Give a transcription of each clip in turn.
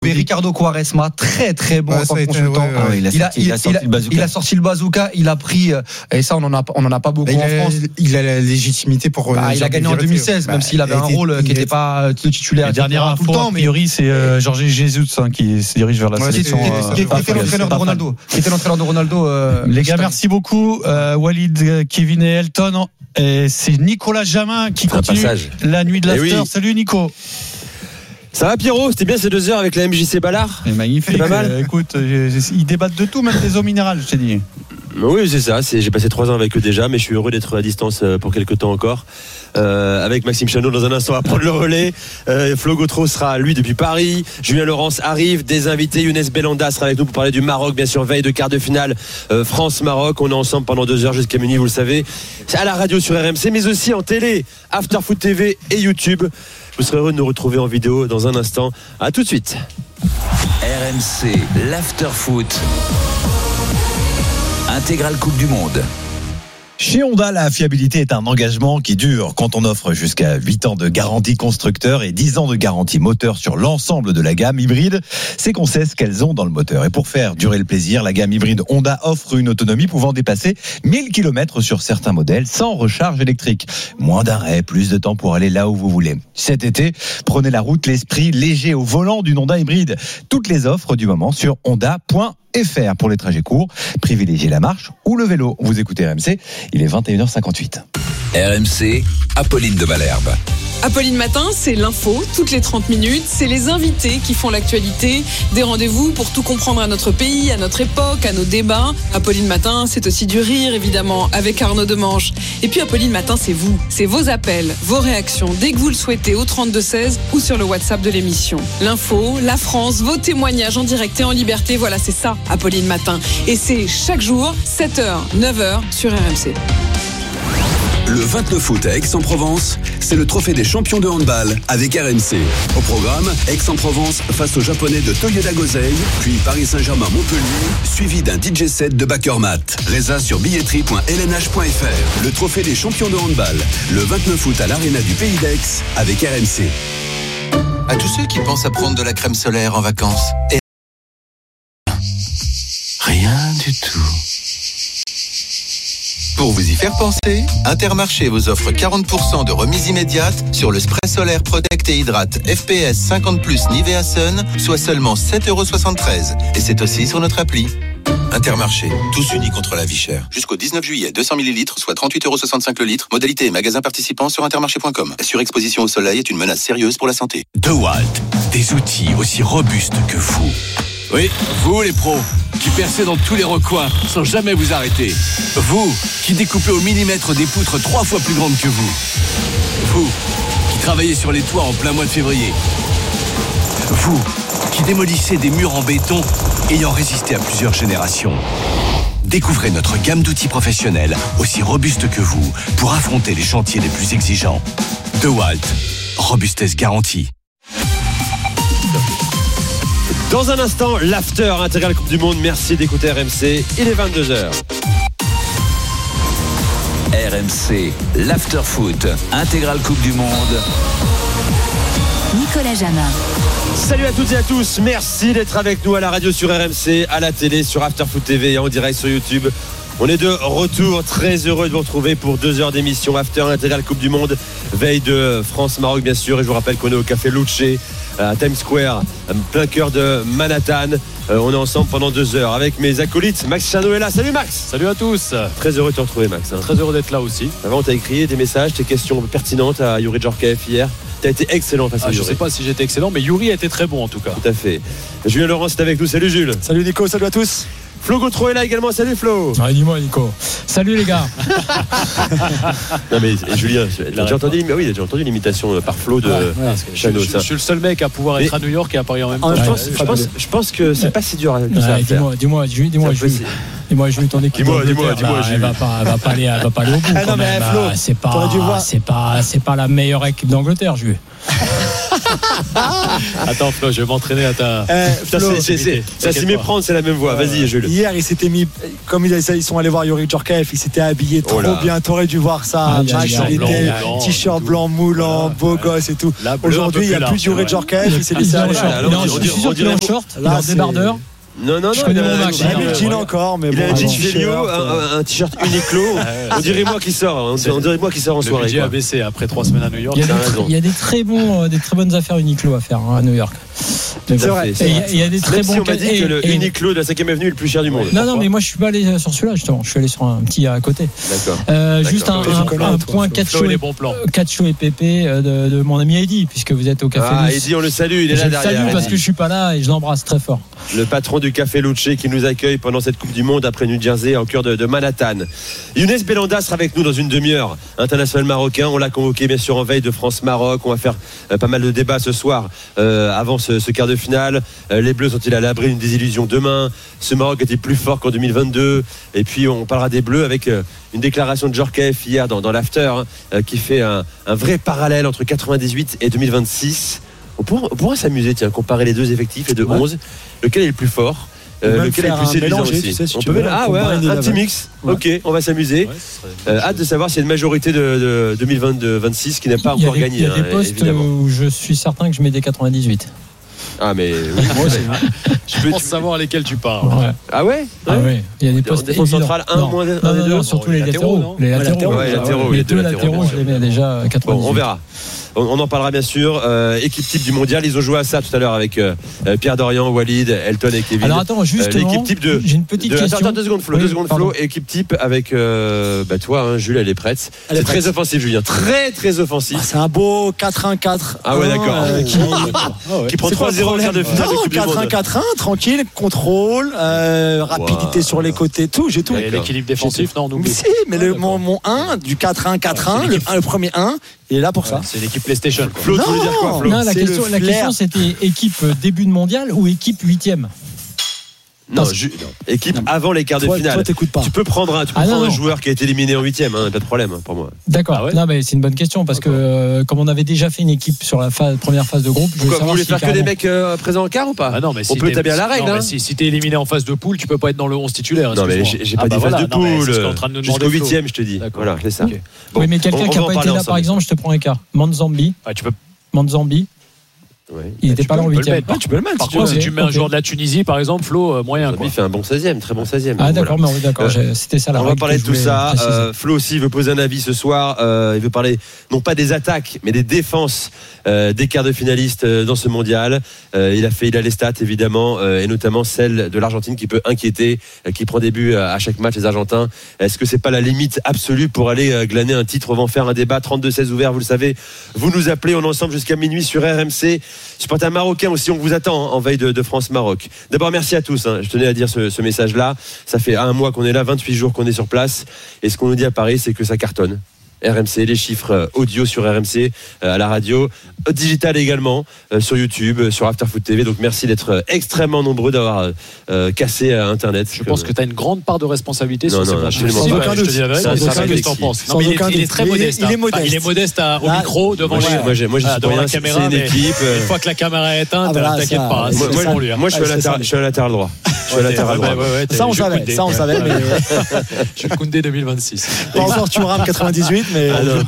Mais Ricardo Quaresma, très très bon en tant que consultant. Il a sorti le bazooka, il a pris, et ça on en a pas beaucoup en France. Il a la légitimité pour. Il a gagné en 2016, même s'il avait un rôle qui n'était pas titulaire. La dernière info, tout le temps, a priori, c'est Jorge Jesus qui se dirige vers la sélection. Qui était l'entraîneur de Ronaldo. Les gars, merci beaucoup. Walid, Kevin et Elton. Et c'est Nicolas Jamin qui continue la nuit de l'after. Salut Nico. Ça va Pierrot, c'était bien ces 2 heures avec la MJC Ballard. C'est magnifique. Pas mal. Écoute, ils débattent de tout, même des eaux minérales, je t'ai dit. Oui, c'est ça. J'ai passé 3 ans avec eux déjà, mais je suis heureux d'être à distance pour quelques temps encore. Avec Maxime Chanot dans un instant à prendre le relais. Flo Gautreau sera lui depuis Paris. Julien Laurence arrive. Des invités. Younes Belanda sera avec nous pour parler du Maroc, bien sûr, veille de quart de finale France-Maroc. On est ensemble pendant 2 heures jusqu'à minuit, vous le savez. C'est à la radio sur RMC, mais aussi en télé, After Foot TV et YouTube. Je serai heureux de nous retrouver en vidéo dans un instant. À tout de suite. RMC, l'After-Foot. Intégrale Coupe du Monde. Chez Honda, la fiabilité est un engagement qui dure. Quand on offre jusqu'à 8 ans de garantie constructeur et 10 ans de garantie moteur sur l'ensemble de la gamme hybride, c'est qu'on sait ce qu'elles ont dans le moteur. Et pour faire durer le plaisir, la gamme hybride Honda offre une autonomie pouvant dépasser 1000 km sur certains modèles sans recharge électrique. Moins d'arrêt, plus de temps pour aller là où vous voulez. Cet été, prenez la route, l'esprit léger au volant d'une Honda hybride. Toutes les offres du moment sur honda.fr pour les trajets courts. Privilégiez la marche ou le vélo. Vous écoutez RMC, il est 21h58. RMC, Apolline de Malherbe. Apolline Matin, c'est l'info, toutes les 30 minutes. C'est les invités qui font l'actualité. Des rendez-vous pour tout comprendre à notre pays, à notre époque, à nos débats. Apolline Matin, c'est aussi du rire, évidemment, avec Arnaud Demange. Et puis Apolline Matin, c'est vous. C'est vos appels, vos réactions, dès que vous le souhaitez, au 32-16 ou sur le WhatsApp de l'émission. L'info, la France, vos témoignages en direct et en liberté. Voilà, c'est ça, Apolline Matin. Et c'est chaque jour, 7h, 9h sur RMC. Le 29 août à Aix-en-Provence, c'est le trophée des champions de handball avec RMC. Au programme, Aix-en-Provence face aux Japonais de Toyoda Gosei, puis Paris Saint-Germain-Montpellier, suivi d'un DJ set de Bakermat. Résa sur billetterie.lnh.fr. Le trophée des champions de handball, le 29 août à l'Arena du Pays d'Aix avec RMC. À tous ceux qui pensent à prendre de la crème solaire en vacances. Rien du tout. Pour vous y faire penser, Intermarché vous offre 40% de remise immédiate sur le spray solaire Protect et Hydrate FPS 50+, Nivea Sun, soit seulement 7,73 €. Et c'est aussi sur notre appli. Intermarché, tous unis contre la vie chère. Jusqu'au 19 juillet, 200 ml, soit 38,65 € le litre. Modalité et magasins participants sur intermarché.com. La surexposition au soleil est une menace sérieuse pour la santé. DeWalt, des outils aussi robustes que vous. Oui, vous les pros, qui percez dans tous les recoins sans jamais vous arrêter. Vous, qui découpez au millimètre des poutres 3 fois plus grandes que vous. Vous, qui travaillez sur les toits en plein mois de février. Vous, qui démolissez des murs en béton ayant résisté à plusieurs générations. Découvrez notre gamme d'outils professionnels aussi robustes que vous pour affronter les chantiers les plus exigeants. DeWalt, robustesse garantie. Dans un instant, l'after intégrale Coupe du Monde. Merci d'écouter RMC. Il est 22h. RMC, l'After Foot, intégrale Coupe du Monde. Nicolas Jamin. Salut à toutes et à tous. Merci d'être avec nous à la radio sur RMC, à la télé sur After Foot TV et en direct sur YouTube. On est de retour, très heureux de vous retrouver pour 2 heures d'émission After intégrale Coupe du Monde, veille de France-Maroc bien sûr, et je vous rappelle qu'on est au Café Lucci à Times Square, plein cœur de Manhattan. On est ensemble pendant 2 heures avec mes acolytes. Max Chanot est là. Salut Max. Salut à tous. Très heureux de te retrouver Max. Très heureux d'être là aussi. Avant on t'a écrit des messages, des questions pertinentes à Yuri Djorkaeff hier. T'as été excellent face à Yuri. Je sais pas si j'étais excellent, mais Yuri a été très bon en tout cas. Tout à fait. Julien Laurence est avec nous. Salut Jules. Salut Nico, salut à tous. Flo Gautreau est là également. Salut Flo. Ouais, dis-moi Nico. Salut les gars. Non mais Julien, j'ai déjà entendu l'imitation par Flo de Chanot. Je suis le seul mec à pouvoir être à New York et à Paris en même temps. Je pense que c'est pas si dur à faire. Dis-moi Jules, ton équipe. Dis-moi, elle va pas aller au bout quand même. C'est pas la meilleure équipe d'Angleterre, Jules. Attends, Flo, je vais m'entraîner à ta. Ça s'y méprendre, c'est la même voix. Vas-y, Jules. Hier, il s'était mis, comme ils sont allés voir Youri Djorkaeff, il s'était habillé trop bien. T'aurais dû voir ça. Max, il était t-shirt blanc moulant, beau gosse et tout. Aujourd'hui, il n'y a plus Youri Djorkaeff, il s'est laissé aller. Je suis sûr qu'il est en short, il est en débardeur. Non, je connais mon match. Il a le jean encore, mais il a un jean Félio, un t-shirt Uniqlo. On dirait moi qui sort. On dirait moi qui sort en soirée. Le budget a baissé après 3 semaines à New York. Il y a des très bonnes affaires Uniqlo à faire à New York. C'est vrai. Il y a des très bons. On m'a dit que le Uniqlo de la 5e avenue est le plus cher du monde. Non, mais moi je suis pas allé sur celui-là justement. Je suis allé sur un petit à côté. D'accord. Juste un point Cacho et Pépé de mon ami Eddy, puisque vous êtes au Café Luce. Eddy, on le salue. Il est là derrière. Je le salue parce que je suis pas là et je l'embrasse très fort. Le patron du Café Luce qui nous accueille pendant cette Coupe du Monde après New Jersey au cœur de Manhattan. Younes Belhanda sera avec nous dans une demi-heure. International marocain, on l'a convoqué bien sûr en veille de France-Maroc. On va faire pas mal de débats ce soir avant ce quart de finale. Les Bleus sont-ils à l'abri d'une désillusion demain? Ce Maroc était plus fort qu'en 2022. Et puis on parlera des Bleus avec une déclaration de Djorkaeff hier dans l'after qui fait un vrai parallèle entre 98 et 2026. On pourra s'amuser, comparer les deux effectifs, les deux 11. Lequel est le plus fort? Lequel est le plus séduisant aussi? Un petit mix. Ok, on va s'amuser. Hâte de savoir s'il y a une majorité de 2026 qui n'a pas encore gagné. Il y a des postes où je suis certain que je mets des 98. Ah mais oui, moi aussi. Je pense savoir lesquels tu parles. Ouais. Ah ouais? Il y a des postes défense centrale 1 moins 2. Surtout les latéraux. Les deux latéraux, je les mets déjà 98. Bon, on verra. On en parlera bien sûr. Équipe type du mondial, ils ont joué à ça tout à l'heure avec Pierre Dorian, Walid, Elton et Kevin. Alors attends, justement, l'équipe type de. J'ai une petite question. Attends, 2 secondes, Flo. Équipe type avec toi, Jules, elle est prête. C'est très offensif, Julien. Très très offensif. C'est un beau 4-1-4. Ah ouais, d'accord. Qui prend 3-0 en quart de finale de Coupe du Monde. 4-1-4-1, tranquille, contrôle, rapidité sur les côtés, tout, j'ai tout. Et l'équilibre défensif, non, nous. Si, mais mon 1 du 4-1-4-1, le premier 1, il est là pour ça. C'est l'équipe PlayStation. Flo, tu voulais dire quoi, Flo? Non, la question c'était équipe début de mondial ou équipe 8e? Non, équipe avant les quarts de finale. Toi, t'écoutes pas. Tu peux prendre un joueur qui a été éliminé en 8e, pas de problème pour moi. D'accord. Ah ouais, non, mais c'est une bonne question parce que comme on avait déjà fait une équipe sur la première phase de groupe, vous voulez faire que des mecs présents en quart ou pas? Non, mais on peut établir la règle. Si t'es éliminé en phase de poule, tu peux pas être dans le 11 titulaire. Non, mais j'ai pas dit phase de poule. Jusqu'au 8e, je te dis. Voilà, c'est ça. Oui, mais quelqu'un qui a pas été là, par exemple, je te prends un quart. Manzambi. Manzambi. Ouais. Il n'était pas dans le 8e. Tu peux le mettre. Par contre, si tu mets un joueur de la Tunisie, par exemple, Flo, moyen. Il fait un bon 16e, très bon 16e. Ah, d'accord, mais d'accord. C'était ça la règle. On va parler de tout ça. Flo aussi veut poser un avis ce soir. Il veut parler non pas des attaques, mais des défenses des quarts de finalistes dans ce mondial. Il a les stats évidemment, et notamment celle de l'Argentine qui peut inquiéter, qui prend des buts à chaque match, les Argentins. Est-ce que c'est pas la limite absolue pour aller glaner un titre? On va en faire un débat. 32-16 ouvert, vous le savez. Vous nous appelez, on est ensemble jusqu'à minuit sur RMC. Supporter marocain aussi, on vous attend en veille de France-Maroc. D'abord, merci à tous. Je tenais à dire ce message-là. Ça fait 1 mois qu'on est là, 28 jours qu'on est sur place. Et ce qu'on nous dit à Paris, c'est que ça cartonne. RMC, les chiffres audio sur RMC, à la radio, digital également, sur YouTube, sur Afterfoot TV. Donc merci d'être extrêmement nombreux d'avoir cassé Internet. Je pense que tu as une grande part de responsabilité sur ces matchs. Sans aucun doute. Il est très modeste. Il est modeste au micro devant la caméra. C'est une équipe. Une fois que la caméra est éteinte, t'inquiète pas. Moi, je suis à latéral droit. Ça, on savait. Je suis le Koundé 2026. Pas encore Thuram 98. Mais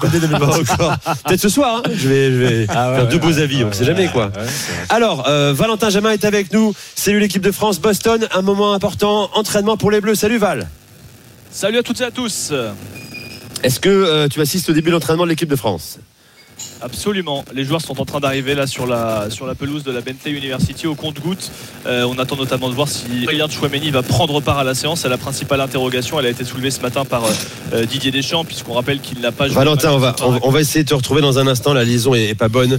peut-être ce soir, je vais faire 2 beaux avis, on ne sait jamais quoi. Alors, Valentin Jamin est avec nous. Salut l'équipe de France, Boston, un moment important, entraînement pour les Bleus. Salut Val. Salut à toutes et à tous. Est-ce que tu assistes au début de l'entraînement de l'équipe de France? Absolument, les joueurs sont en train d'arriver là sur la pelouse de la Bentley University au compte-gouttes. On attend notamment de voir si Riyad Chouameni va prendre part à la séance. C'est la principale interrogation, elle a été soulevée ce matin par Didier Deschamps, puisqu'on rappelle qu'il n'a pas joué. Valentin, on va essayer de te retrouver dans un instant, la liaison est pas bonne.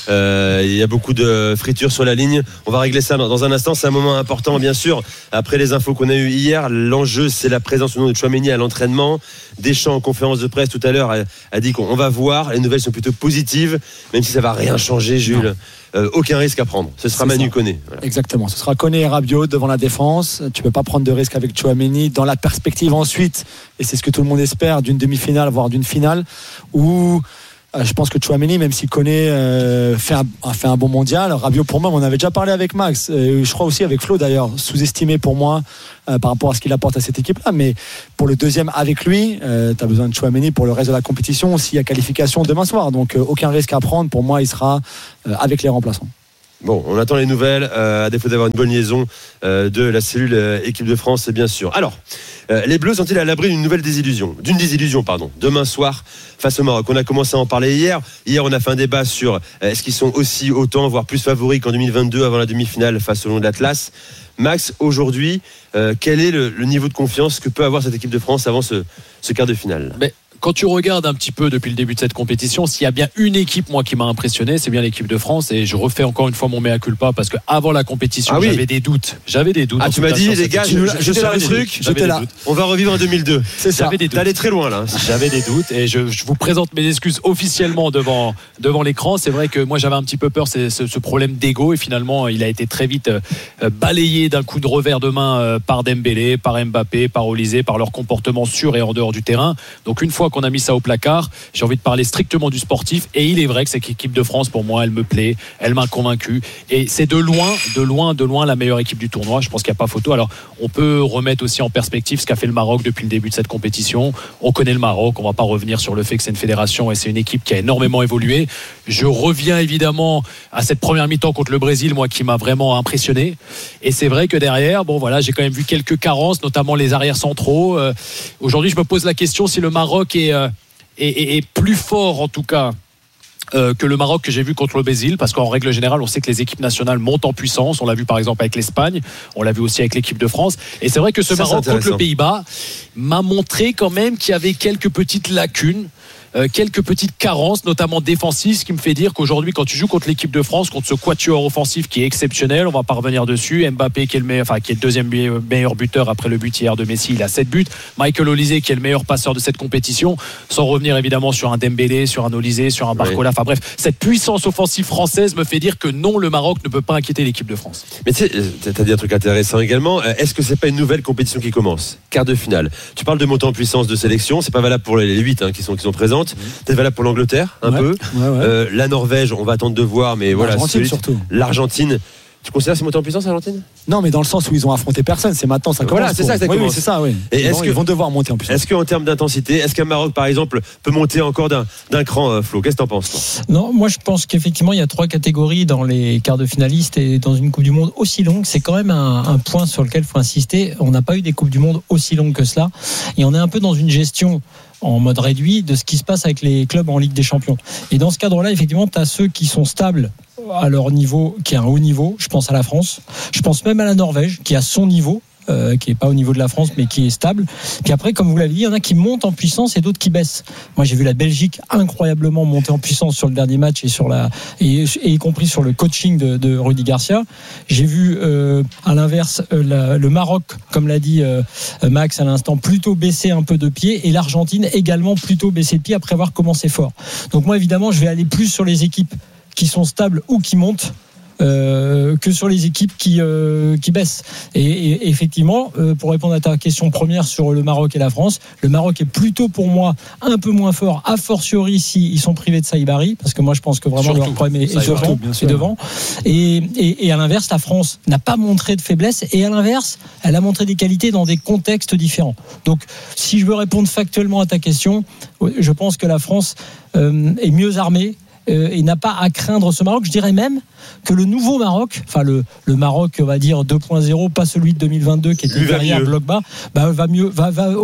Il y a beaucoup de fritures sur la ligne. On va régler ça dans un instant. C'est un moment important, bien sûr. Après les infos qu'on a eues hier, l'enjeu, c'est la présence ou non de Chouameni à l'entraînement. Deschamps, en conférence de presse tout à l'heure, a dit qu'on va voir. Les nouvelles sont plutôt positives, même si ça va rien changer, Jules. Aucun risque à prendre. Ce sera Manu Koné. Voilà. Exactement. Ce sera Koné et Rabiot devant la défense. Tu peux pas prendre de risque avec Chouameni dans la perspective ensuite, et c'est ce que tout le monde espère, d'une demi-finale, voire d'une finale, où Je pense que Tchouaméni, même s'il connaît, a fait un bon mondial. Rabiot, pour moi, on en avait déjà parlé avec Max, je crois aussi avec Flo d'ailleurs, sous-estimé pour moi par rapport à ce qu'il apporte à cette équipe-là. Mais pour le deuxième avec lui, tu as besoin de Tchouaméni pour le reste de la compétition s'il y a qualification demain soir. Donc aucun risque à prendre. Pour moi, il sera avec les remplaçants. Bon, on attend les nouvelles, à défaut d'avoir une bonne liaison de la cellule équipe de France, bien sûr. Alors, les Bleus sont-ils à l'abri d'une désillusion, demain soir face au Maroc? On a commencé à en parler hier. Hier, on a fait un débat sur est-ce qu'ils sont aussi autant, voire plus favoris qu'en 2022 avant la demi-finale face au Lions de l'Atlas. Max, aujourd'hui, quel est le niveau de confiance que peut avoir cette équipe de France avant ce quart de finale? Quand tu regardes un petit peu depuis le début de cette compétition, s'il y a bien une équipe, moi, qui m'a impressionné, c'est bien l'équipe de France. Et je refais encore une fois mon mea culpa parce qu'avant la compétition, j'avais des doutes. Ah, tu m'as dit, les gars, je sors le truc, j'étais là. On va revivre en 2002. C'est ça. T'allais très loin, là. J'avais des doutes et je vous présente mes excuses officiellement devant l'écran. C'est vrai que moi, j'avais un petit peu peur, c'est ce problème d'ego. Et finalement, il a été très vite balayé d'un coup de revers de main par Dembélé, par Mbappé, par Olysée, par leur comportement sur et en dehors du terrain. Donc, une fois qu'on a mis ça au placard, j'ai envie de parler strictement du sportif, et il est vrai que cette équipe de France, pour moi, elle me plaît, elle m'a convaincu, et c'est de loin la meilleure équipe du tournoi. Je pense qu'il n'y a pas photo. Alors on peut remettre aussi en perspective ce qu'a fait le Maroc depuis le début de cette compétition. On connaît le Maroc, on ne va pas revenir sur le fait que c'est une fédération et c'est une équipe qui a énormément évolué. Je reviens évidemment à cette première mi-temps contre le Brésil, moi, qui m'a vraiment impressionné, et c'est vrai que derrière, j'ai quand même vu quelques carences, notamment les arrières centraux. Aujourd'hui, je me pose la question si le Maroc est plus fort, en tout cas, que le Maroc que j'ai vu contre le Brésil, parce qu'en règle générale, on sait que les équipes nationales montent en puissance. On l'a vu par exemple avec l'Espagne, on l'a vu aussi avec l'équipe de France, et c'est vrai que ce Maroc contre le Pays-Bas m'a montré quand même qu'il y avait quelques petites lacunes, quelques petites carences, notamment défensives, ce qui me fait dire qu'aujourd'hui, quand tu joues contre l'équipe de France, contre ce quatuor offensif qui est exceptionnel, on va pas revenir dessus. Mbappé qui est le deuxième meilleur buteur après le but hier de Messi, il a 7 buts. Michael Olysée qui est le meilleur passeur de cette compétition, sans revenir évidemment sur un Dembélé, sur un Olysée, sur un Barcola. Enfin bref, cette puissance offensive française me fait dire que non, le Maroc ne peut pas inquiéter l'équipe de France. Mais tu sais, t'as dit un truc intéressant également. Est-ce que c'est pas une nouvelle compétition qui commence? Quart de finale. Tu parles de montée en puissance de sélection, c'est pas valable pour les 8 qui sont présentes. C'est valable pour l'Angleterre un peu. La Norvège, on va attendre de voir, mais voilà. L'Argentine. Tu considères que c'est monté en puissance, l'Argentine? Non, mais dans le sens où ils ont affronté personne, c'est maintenant ça commence. Voilà, c'est ça, ça commence. Oui, c'est ça, oui. Et ils vont devoir monter en puissance. Est-ce qu'en termes d'intensité, est-ce qu'un Maroc, par exemple, peut monter encore d'un cran, Flo? Qu'est-ce que t'en penses, toi? Non, moi je pense qu'effectivement il y a 3 catégories dans les quarts de finalistes, et dans une Coupe du Monde aussi longue, c'est quand même un point sur lequel il faut insister. On n'a pas eu des Coupes du Monde aussi longues que cela, et on est un peu dans une gestion en mode réduit de ce qui se passe avec les clubs en Ligue des Champions. Et dans ce cadre-là, effectivement, tu as ceux qui sont stables à leur niveau, qui est un haut niveau. Je pense à la France. Je pense même à la Norvège, qui a son niveau, qui n'est pas au niveau de la France, mais qui est stable. Puis après, comme vous l'avez dit, il y en a qui montent en puissance et d'autres qui baissent. Moi, j'ai vu la Belgique incroyablement monter en puissance sur le dernier match, et y compris sur le coaching de Rudy Garcia. J'ai vu, à l'inverse, le Maroc, comme l'a dit Max à l'instant, plutôt baisser un peu de pied, et l'Argentine également plutôt baisser de pied après avoir commencé fort. Donc moi, évidemment, je vais aller plus sur les équipes qui sont stables ou qui montent, que sur les équipes qui baissent. Et effectivement, pour répondre à ta question première sur le Maroc et la France, le Maroc est plutôt pour moi un peu moins fort, a fortiori s'ils sont privés de Saïbari, parce que moi je pense que vraiment leur problème est devant. Et à l'inverse, la France n'a pas montré de faiblesse, et à l'inverse, elle a montré des qualités dans des contextes différents. Donc si je veux répondre factuellement à ta question, je pense que la France est mieux armée et n'a pas à craindre ce Maroc. Je dirais même que le nouveau Maroc, enfin le Maroc, on va dire 2.0, pas celui de 2022 qui était derrière bloc bas, va mieux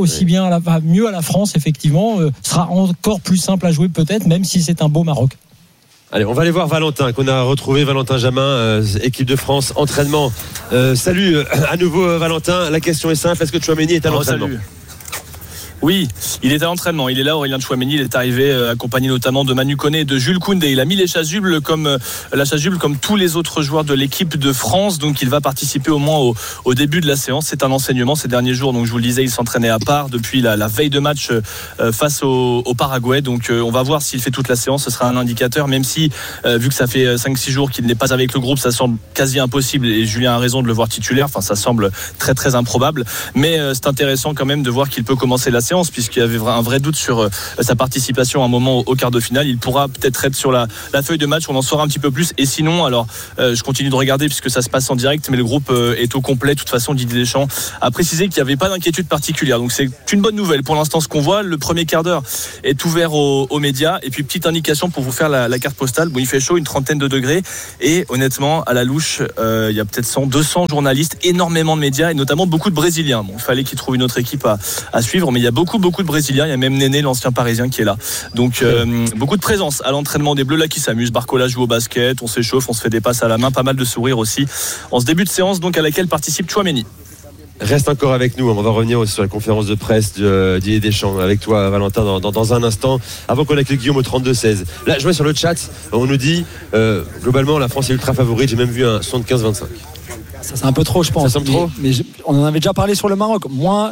à la France, effectivement, sera encore plus simple à jouer peut-être, même si c'est un beau Maroc. Allez, on va aller voir Valentin, qu'on a retrouvé, Valentin Jamin, équipe de France, entraînement. Salut à nouveau Valentin, la question est simple, est-ce que Tchouaméni est à l'entraînement? Salut. Oui, il est à l'entraînement. Il est là, Aurélien Tchouaméni. Il est arrivé accompagné notamment de Manu Koné et de Jules Koundé. Il a mis la chasuble comme tous les autres joueurs de l'équipe de France. Donc il va participer au moins au début de la séance. C'est un enseignement ces derniers jours. Donc je vous le disais, il s'entraînait à part depuis la veille de match face au Paraguay. Donc on va voir s'il fait toute la séance. Ce sera un indicateur, même si vu que ça fait 5-6 jours qu'il n'est pas avec le groupe, ça semble quasi impossible. Et Julien a raison de le voir titulaire. Enfin, ça semble très très improbable. Mais c'est intéressant quand même de voir qu'il peut commencer la séance, puisqu'il y avait un vrai doute sur sa participation à un moment au quart de finale. Il pourra peut-être être sur la feuille de match, on en saura un petit peu plus. Et sinon, alors je continue de regarder puisque ça se passe en direct, mais le groupe est au complet. De toute façon, Didier Deschamps a précisé qu'il n'y avait pas d'inquiétude particulière, donc c'est une bonne nouvelle pour l'instant. Ce qu'on voit, le premier quart d'heure est ouvert aux médias. Et puis petite indication pour vous faire la carte postale, bon, il fait chaud, une 30 de degrés, et honnêtement à la louche il y a peut-être 100-200 journalistes, énormément de médias et notamment beaucoup de Brésiliens. Bon, il fallait qu'ils trouvent une autre équipe à suivre, mais il y a beaucoup de Brésiliens. Il y a même Néné, l'ancien Parisien, qui est là, donc beaucoup de présence à l'entraînement des Bleus là qui s'amusent. Barcola joue au basket, on s'échauffe, on se fait des passes à la main, pas mal de sourires aussi en ce début de séance, donc à laquelle participe Tchouaméni. Reste encore avec nous, on va revenir aussi sur la conférence de presse de Didier Deschamps avec toi, Valentin, dans un instant, avant qu'on accueille Guillaume au 32-16. Là, je vois sur le chat, on nous dit globalement la France est ultra favorite, j'ai même vu un 75-25. Ça c'est un peu trop, je pense. Ça semble trop. Mais on en avait déjà parlé sur le Maroc. Moi,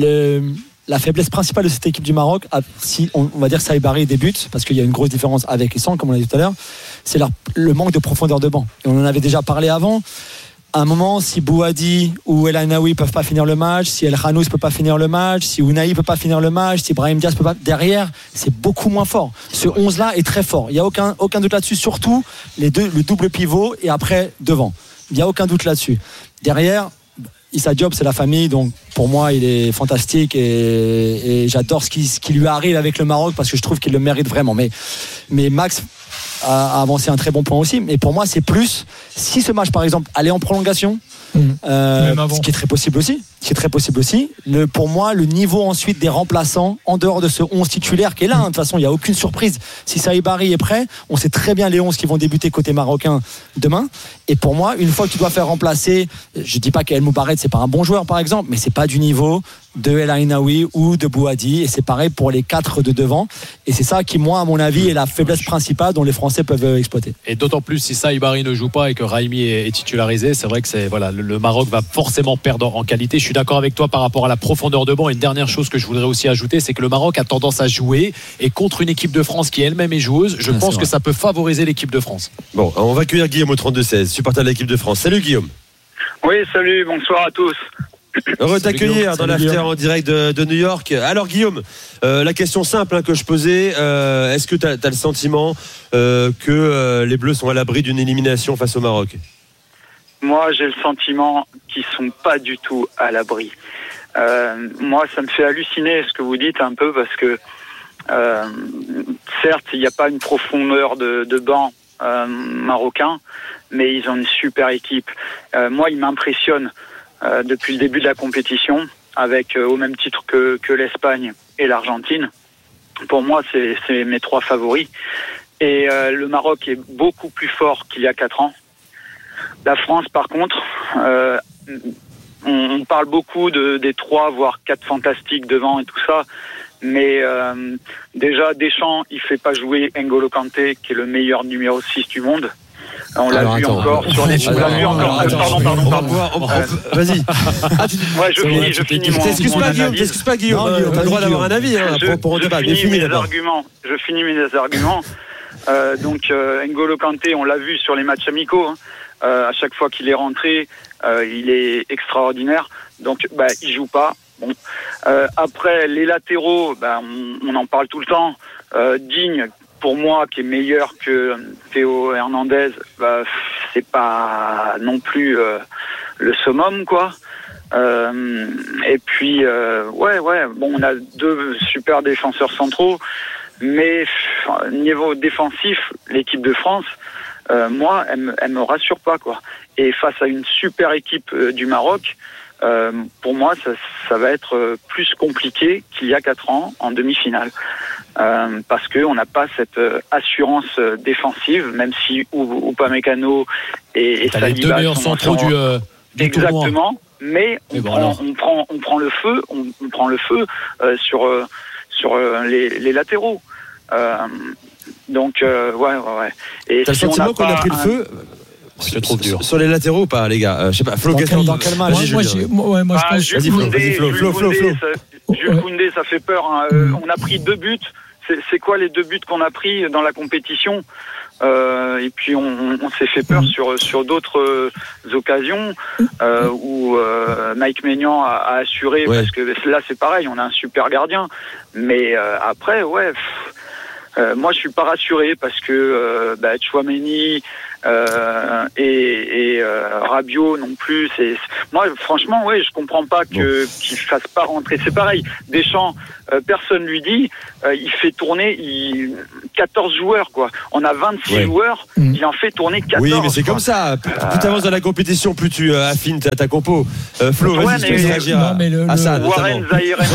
la faiblesse principale de cette équipe du Maroc, si on va dire Saïd Barry débute, parce qu'il y a une grosse différence avec et sans, comme on l'a dit tout à l'heure, c'est le manque de profondeur de banc. Et on en avait déjà parlé avant. À un moment, si Bouhaddi ou El Ainaoui peuvent pas finir le match, si El Khanous peut pas finir le match, si Ounahi peut pas finir le match, si Brahim Diaz peut pas, derrière, c'est beaucoup moins fort. Ce 11-là est très fort. Il y a aucun doute là-dessus. Surtout le double pivot et après devant. Il y a aucun doute là-dessus. Derrière, Issa Diop, c'est la famille, donc pour moi, il est fantastique et j'adore ce qui lui arrive avec le Maroc parce que je trouve qu'il le mérite vraiment. Mais Max a avancé un très bon point aussi, mais pour moi c'est plus si ce match par exemple allait en prolongation, ce qui est très possible aussi, pour moi le niveau ensuite des remplaçants en dehors de ce 11 titulaire qui est là, de toute façon il n'y a aucune surprise. Si Saïd Barry est prêt, on sait très bien les 11 qui vont débuter côté marocain demain, et pour moi une fois que tu dois faire remplacer, je dis pas qu'El Moubarak c'est pas un bon joueur par exemple, mais c'est pas du niveau de El Ainaoui ou de Bouhaddi, et c'est pareil pour les 4 de devant, et c'est ça qui moi à mon avis est la faiblesse principale dont les Français peuvent exploiter. Et d'autant plus si Saïd Barry ne joue pas et que Raimi est titularisé, c'est vrai que le Maroc va forcément perdre en qualité. Je suis d'accord avec toi par rapport à la profondeur de banc. Et une dernière chose que je voudrais aussi ajouter, c'est que le Maroc a tendance à jouer, et contre une équipe de France qui elle-même est joueuse, je pense que ça peut favoriser l'équipe de France. Bon, on va accueillir Guillaume au 32-16, supporter de l'équipe de France. Salut Guillaume. Oui, salut, bonsoir à tous. Heureux de t'accueillir dans l'after en direct de New York. Alors Guillaume, la question simple que je posais, est-ce que tu as le sentiment que les Bleus sont à l'abri d'une élimination face au Maroc ? Moi, j'ai le sentiment qu'ils sont pas du tout à l'abri. Moi, ça me fait halluciner ce que vous dites un peu, parce que certes, il n'y a pas une profondeur de banc marocain, mais ils ont une super équipe. Moi, ils m'impressionnent depuis le début de la compétition, avec au même titre que l'Espagne et l'Argentine. Pour moi, c'est mes 3 favoris. Et le Maroc est beaucoup plus fort qu'il y a 4 ans. La France, par contre, on parle beaucoup des 3, voire 4 fantastiques devant et tout ça. Mais déjà, Deschamps, il fait pas jouer N'Golo Kanté, qui est le meilleur numéro 6 du monde. On l'a vu encore sur les. Pardon. Vas-y. Je finis mon avis. T'excuses pas Guillaume. T'as le droit d'avoir un avis pour un débat. Je finis mes arguments. Donc N'Golo Kanté, on l'a vu sur les matchs amicaux. À chaque fois qu'il est rentré, il est extraordinaire. Donc il joue pas. Bon. Après les latéraux, on en parle tout le temps. Digne, pour moi, qui est meilleur que Théo Hernandez, c'est pas non plus le summum, quoi. Et puis on a 2 super défenseurs centraux, mais niveau défensif, l'équipe de France, moi, elle me rassure pas, quoi. Et face à une super équipe du Maroc, pour moi, ça va être plus compliqué qu'il y a 4 ans en demi-finale. Parce qu'on n'a pas cette assurance défensive, même si Upamecano et Saliba les 2 meilleurs centraux du exactement, tournoi. Mais on prend le feu, sur les latéraux. Donc Et t'as le sentiment qu'on a pris le feu sur les latéraux ou pas, les gars? Je sais pas. Flo, dans quel match? Moi, je pense. Jules Koundé, ça fait peur. On a pris 2 buts. C'est quoi les 2 buts qu'on a pris dans la compétition? Et puis on s'est fait peur sur d'autres occasions où Mike Maignan a assuré, parce que là c'est pareil, on a un super gardien, mais après moi je suis pas rassuré parce que Tchouaméni et Rabiot non plus. Moi franchement je comprends pas qu'il fasse pas rentrer. C'est pareil, Deschamps, personne lui dit, il fait tourner 14 joueurs quoi. On a 26 joueurs, il en fait tourner 14. Oui, mais c'est comme ça. Plus tu avances dans la compétition, plus tu affines ta compo. Flo, vas-y, tu peux réagir à ça notamment.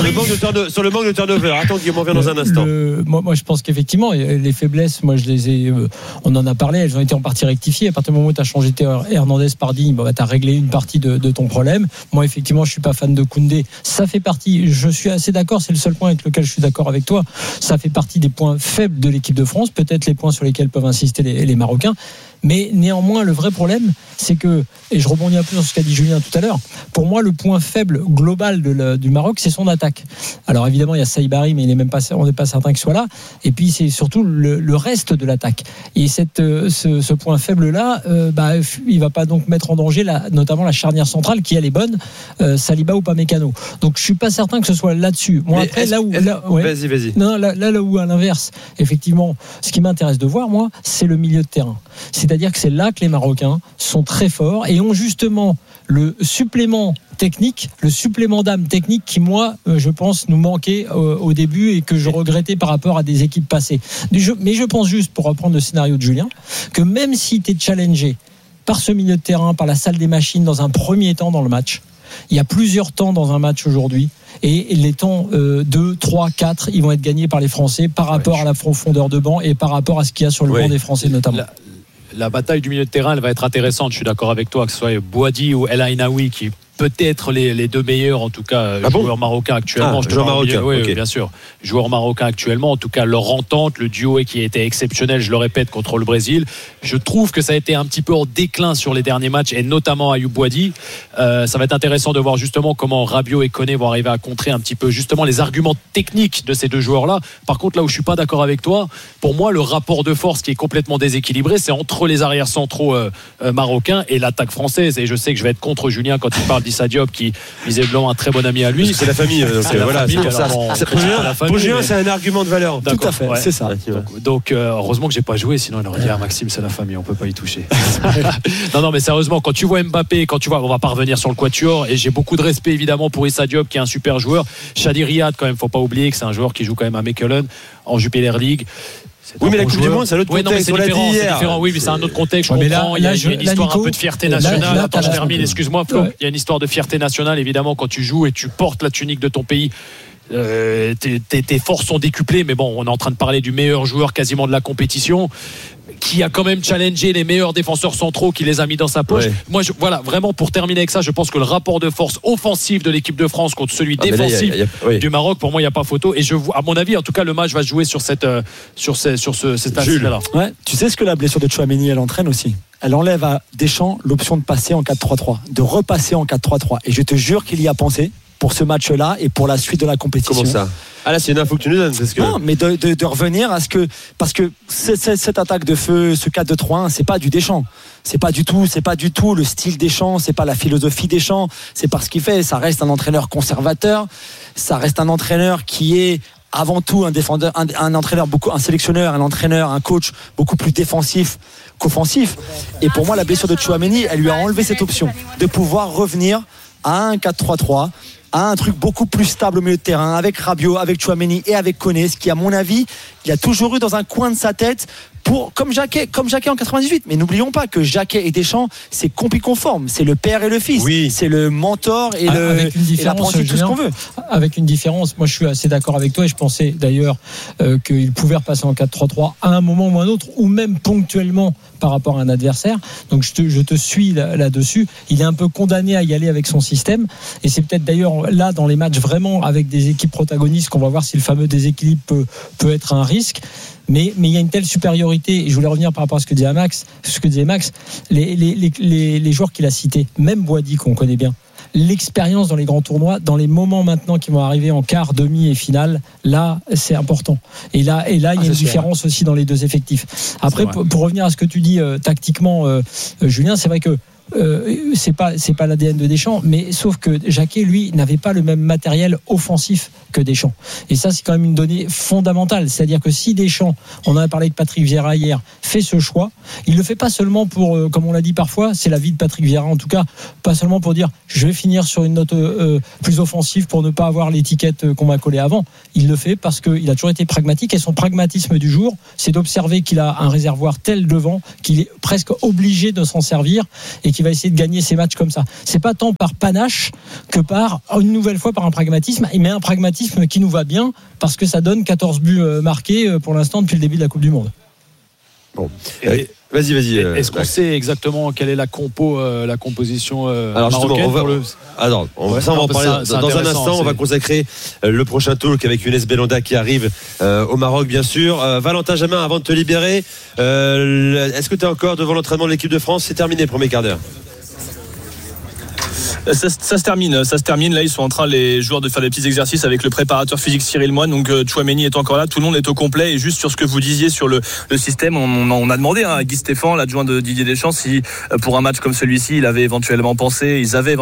Sur le manque de turnover. Attends, Guillaume revient dans un instant. Moi je pense qu'effectivement les faiblesses, moi je les ai, on en a parlé, elles ont été en partie rectifiées. À partir du moment où tu as changé Hernandez par Digne, tu as réglé une partie de ton problème. Moi effectivement je suis pas fan de Koundé, ça fait partie, je suis assez d'accord, c'est le seul point avec lequel je suis d'accord avec toi, ça fait partie des points faibles de l'équipe de France, peut-être les points sur lesquels peuvent insister les Marocains. Mais néanmoins, le vrai problème, c'est que, et je rebondis un peu sur ce qu'a dit Julien tout à l'heure, pour moi, le point faible global du Maroc, c'est son attaque. Alors évidemment, il y a Saïbari, mais on n'est pas certain qu'il soit là. Et puis, c'est surtout le reste de l'attaque. Et ce point faible-là, il ne va pas donc mettre en danger notamment la charnière centrale, qui elle est bonne, Saliba ou Upamecano. Donc, je ne suis pas certain que ce soit là-dessus. Moi, après, Vas-y. Non, là où, à l'inverse, effectivement, ce qui m'intéresse de voir, moi, c'est le milieu de terrain. C'est-à-dire que c'est là que les Marocains sont très forts et ont justement le supplément technique, le supplément d'âme technique qui, moi, je pense, nous manquait au début et que je regrettais par rapport à des équipes passées. Mais je pense juste, pour reprendre le scénario de Julien, que même si tu es challengé par ce milieu de terrain, par la salle des machines dans un premier temps dans le match, il y a plusieurs temps dans un match aujourd'hui. Et les temps 2, 3, 4, ils vont être gagnés par les Français par rapport à la profondeur de banc et par rapport à ce qu'il y a sur le banc des Français notamment. La bataille du milieu de terrain, elle va être intéressante. Je suis d'accord avec toi, que ce soit Bouhaddi ou El Ainaoui qui peut-être les deux meilleurs, en tout cas, joueurs marocains actuellement. Joueurs marocains, oui, bien sûr. Joueurs marocains actuellement, en tout cas, leur entente, le duo qui a été exceptionnel, je le répète, contre le Brésil. Je trouve que ça a été un petit peu en déclin sur les derniers matchs, et notamment Ayoub Bouhaddi. Ça va être intéressant de voir justement comment Rabiot et Koné vont arriver à contrer un petit peu justement les arguments techniques de ces deux joueurs-là. Par contre, là où je suis pas d'accord avec toi, pour moi, le rapport de force qui est complètement déséquilibré, c'est entre les arrières centraux marocains et l'attaque française. Et je sais que je vais être contre Julien quand il parle d'Issa Diop, qui visiblement un très bon ami à lui. C'est la famille. Voilà, c'est pour ça. Pour Julien, c'est un argument de valeur. Tout à fait, c'est ça. Donc heureusement que j'ai pas joué, sinon il aurait dit Maxime, c'est la famille, on peut pas y toucher. non, mais sérieusement, quand tu vois Mbappé, on va pas revenir sur le quatuor, et j'ai beaucoup de respect évidemment pour Issa Diop, qui est un super joueur. Shadi Riyad, quand même, faut pas oublier que c'est un joueur qui joue quand même à Mechelen en Jupiler League. Oui, mais la Coupe du Monde, c'est un autre contexte. C'est différent. Oui, mais c'est un autre contexte. Je comprends. Il y a une histoire un peu de fierté nationale. Attends, je termine. Excuse-moi, Flo. Il y a une histoire de fierté nationale, évidemment, quand tu joues et tu portes la tunique de ton pays. Tes forces sont décuplées, mais bon, on est en train de parler du meilleur joueur quasiment de la compétition, qui a quand même challengé les meilleurs défenseurs centraux, qui les a mis dans sa poche. Moi, voilà, vraiment, pour terminer avec ça, je pense que le rapport de force offensif de l'équipe de France contre celui défensif du Maroc, pour moi, il n'y a pas photo. Et à mon avis, en tout cas, le match va se jouer sur cet aspect-là. Ouais, tu sais ce que la blessure de Tchouaméni, elle entraîne aussi. Elle enlève à Deschamps l'option de passer en 4-3-3, de repasser en 4-3-3. Et je te jure qu'il y a pensé pour ce match-là et pour la suite de la compétition. Comment ça ? Ah là, c'est une info que tu nous donnes. Non, mais de revenir à ce que, parce que cette attaque de feu, ce 4-2-3-1, c'est pas du Deschamps. C'est pas du tout le style Deschamps, c'est pas la philosophie Deschamps, c'est pas ce qu'il fait. Ça reste un entraîneur conservateur, ça reste un entraîneur qui est avant tout un défenseur, un entraîneur un sélectionneur, un entraîneur, un coach beaucoup plus défensif qu'offensif. Et pour moi, la blessure de Tchouaméni, elle lui a enlevé cette option de pouvoir revenir à un 4-3-3, à un truc beaucoup plus stable au milieu de terrain, avec Rabiot, avec Tchouaméni et avec Koné, ce qui, à mon avis, il a toujours eu dans un coin de sa tête, comme Jacquet en 98. Mais n'oublions pas que Jacquet et Deschamps, c'est compris conforme, c'est le père et le fils, c'est le mentor et l'apprenti, tout ce qu'on veut. Avec une différence, moi je suis assez d'accord avec toi, et je pensais d'ailleurs qu'il pouvait repasser en 4-3-3 à un moment ou à un autre, ou même ponctuellement par rapport à un adversaire. Donc je te suis là-dessus. Il est un peu condamné à y aller avec son système, et c'est peut-être d'ailleurs là dans les matchs vraiment avec des équipes protagonistes qu'on va voir si le fameux déséquilibre peut être un risque. Mais il y a une telle supériorité, et je voulais revenir par rapport à ce que disait Max, les joueurs qu'il a cités, même Bouhaddi qu'on connaît bien, l'expérience dans les grands tournois, dans les moments maintenant qui vont arriver en quart, demi et finale, là c'est important. Et là il y a une différence aussi dans les deux effectifs. Après pour revenir à ce que tu dis tactiquement, Julien, c'est vrai que c'est pas l'ADN de Deschamps, mais sauf que Jacquet, lui, n'avait pas le même matériel offensif que Deschamps. Et ça, c'est quand même une donnée fondamentale. C'est-à-dire que si Deschamps, on en a parlé avec Patrick Vieira hier, fait ce choix, il le fait pas seulement pour, comme on l'a dit parfois, c'est la vie de Patrick Vieira en tout cas, pas seulement pour dire je vais finir sur une note plus offensive pour ne pas avoir l'étiquette qu'on m'a collée avant. Il le fait parce qu'il a toujours été pragmatique, et son pragmatisme du jour, c'est d'observer qu'il a un réservoir tel devant qu'il est presque obligé de s'en servir et qui va essayer de gagner ses matchs comme ça. C'est pas tant par panache que par, une nouvelle fois, par un pragmatisme, mais un pragmatisme qui nous va bien parce que ça donne 14 buts marqués pour l'instant depuis le début de la Coupe du Monde. Bon. Vas-y. Est-ce qu'on sait exactement quelle est la composition alors marocaine on va en parler dans un instant. On va consacrer le prochain talk avec Younes Belhanda qui arrive au Maroc, bien sûr. Valentin Jamin, avant de te libérer, est-ce que tu es encore devant l'entraînement de l'équipe de France? C'est terminé, premier quart d'heure. Ça se termine. Là, ils sont en train, les joueurs, de faire des petits exercices avec le préparateur physique Cyril Moine. Donc Tchouaméni est encore là, tout le monde est au complet. Et juste sur ce que vous disiez sur le système, on a demandé à Guy Stéphane, l'adjoint de Didier Deschamps, si pour un match comme celui-ci, ils avaient éventuellement pensé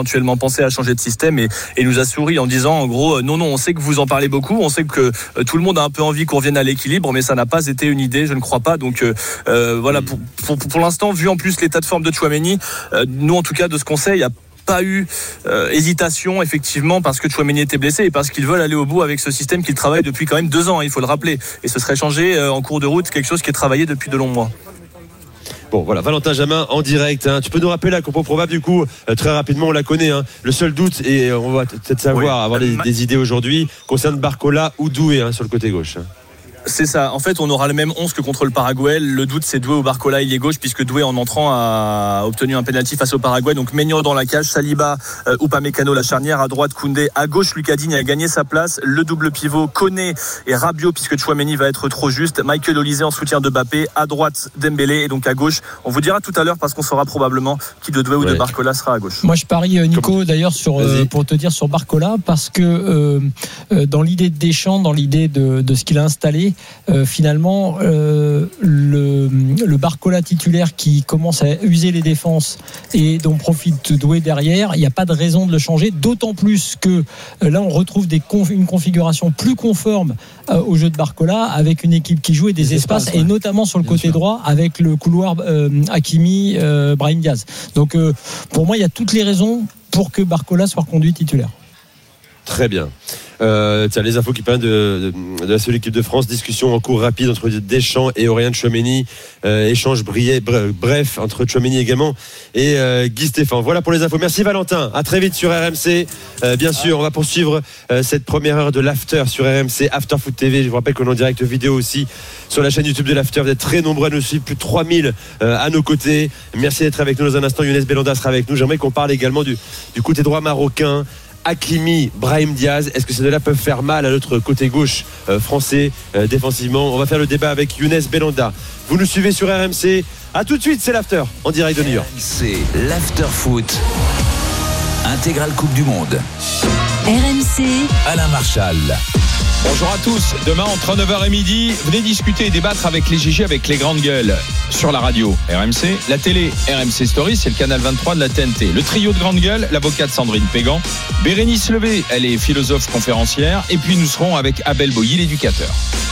à changer de système, et il nous a souri en disant en gros non, on sait que vous en parlez beaucoup, on sait que tout le monde a un peu envie qu'on revienne à l'équilibre, mais ça n'a pas été une idée, je ne crois pas. Donc voilà, pour l'instant, vu en plus l'état de forme de Tchouaméni, nous en tout cas de ce qu'on sait, il y a pas eu hésitation effectivement, parce que Tchouaméni était blessé et parce qu'ils veulent aller au bout avec ce système qu'ils travaillent depuis quand même 2 ans, il faut le rappeler, et ce serait changé en cours de route, quelque chose qui est travaillé depuis de longs mois. Bon, voilà, Valentin Jamin en direct. Tu peux nous rappeler la compo probable du coup, très rapidement, on la connaît. Le seul doute, et on va peut-être savoir, avoir des idées aujourd'hui, concerne Barcola ou Doué sur le côté gauche. C'est ça. En fait, on aura le même 11 que contre le Paraguay. Le doute, c'est Doué ou Barcola, ailier gauche, puisque Doué, en entrant, a obtenu un pénalty face au Paraguay. Donc, Maignan dans la cage, Saliba, Upamecano, la charnière. À droite, Koundé. À gauche, Lucas Digne a gagné sa place. Le double pivot, Koné et Rabiot, puisque Tchouaméni va être trop juste. Michael Olise en soutien de Mbappé. À droite, Dembélé. Et donc, à gauche, on vous dira tout à l'heure, parce qu'on saura probablement qui de Doué ou de Barcola sera à gauche. Moi, je parie, Nico, d'ailleurs, pour te dire sur Barcola, parce que dans l'idée de Deschamps, dans l'idée de ce qu'il a installé, finalement, le Barcola titulaire qui commence à user les défenses et dont profite Doué derrière, il n'y a pas de raison de le changer, d'autant plus que là on retrouve une configuration plus conforme au jeu de Barcola, avec une équipe qui joue et des espaces, et notamment sur le côté droit avec le couloir Hakimi, Brahim Diaz. Donc pour moi, il y a toutes les raisons pour que Barcola soit reconduit titulaire. Très bien. Les infos qui parlent de la seule équipe de France. Discussion en cours rapide entre Deschamps et Aurélien Tchouaméni. Échange bref entre Tchouaméni également et Guy Stéphane. Voilà pour les infos. Merci Valentin. À très vite sur RMC. Bien sûr, on va poursuivre cette première heure de l'After sur RMC, After Foot TV. Je vous rappelle qu'on est en direct vidéo aussi sur la chaîne YouTube de l'After. Vous êtes très nombreux à nous suivre, plus de 3000 à nos côtés. Merci d'être avec nous. Dans un instant, Younes Belhanda sera avec nous. J'aimerais qu'on parle également du côté droit marocain. Hakimi, Brahim Diaz, est-ce que ces deux-là peuvent faire mal à notre côté gauche français défensivement? On va faire le débat avec Younes Belhanda. Vous nous suivez sur RMC. A tout de suite, c'est l'After en direct de New York. C'est l'After Foot. Intégrale Coupe du Monde. RMC. Alain Marchal. Bonjour à tous. Demain entre 9h et midi, venez discuter et débattre avec les GG, avec les grandes gueules sur la radio RMC, la télé RMC Story, c'est le canal 23 de la TNT. Le trio de grandes gueules, l'avocate Sandrine Pégan, Bérénice Levé, elle est philosophe conférencière, et puis nous serons avec Abel Boilly, l'éducateur.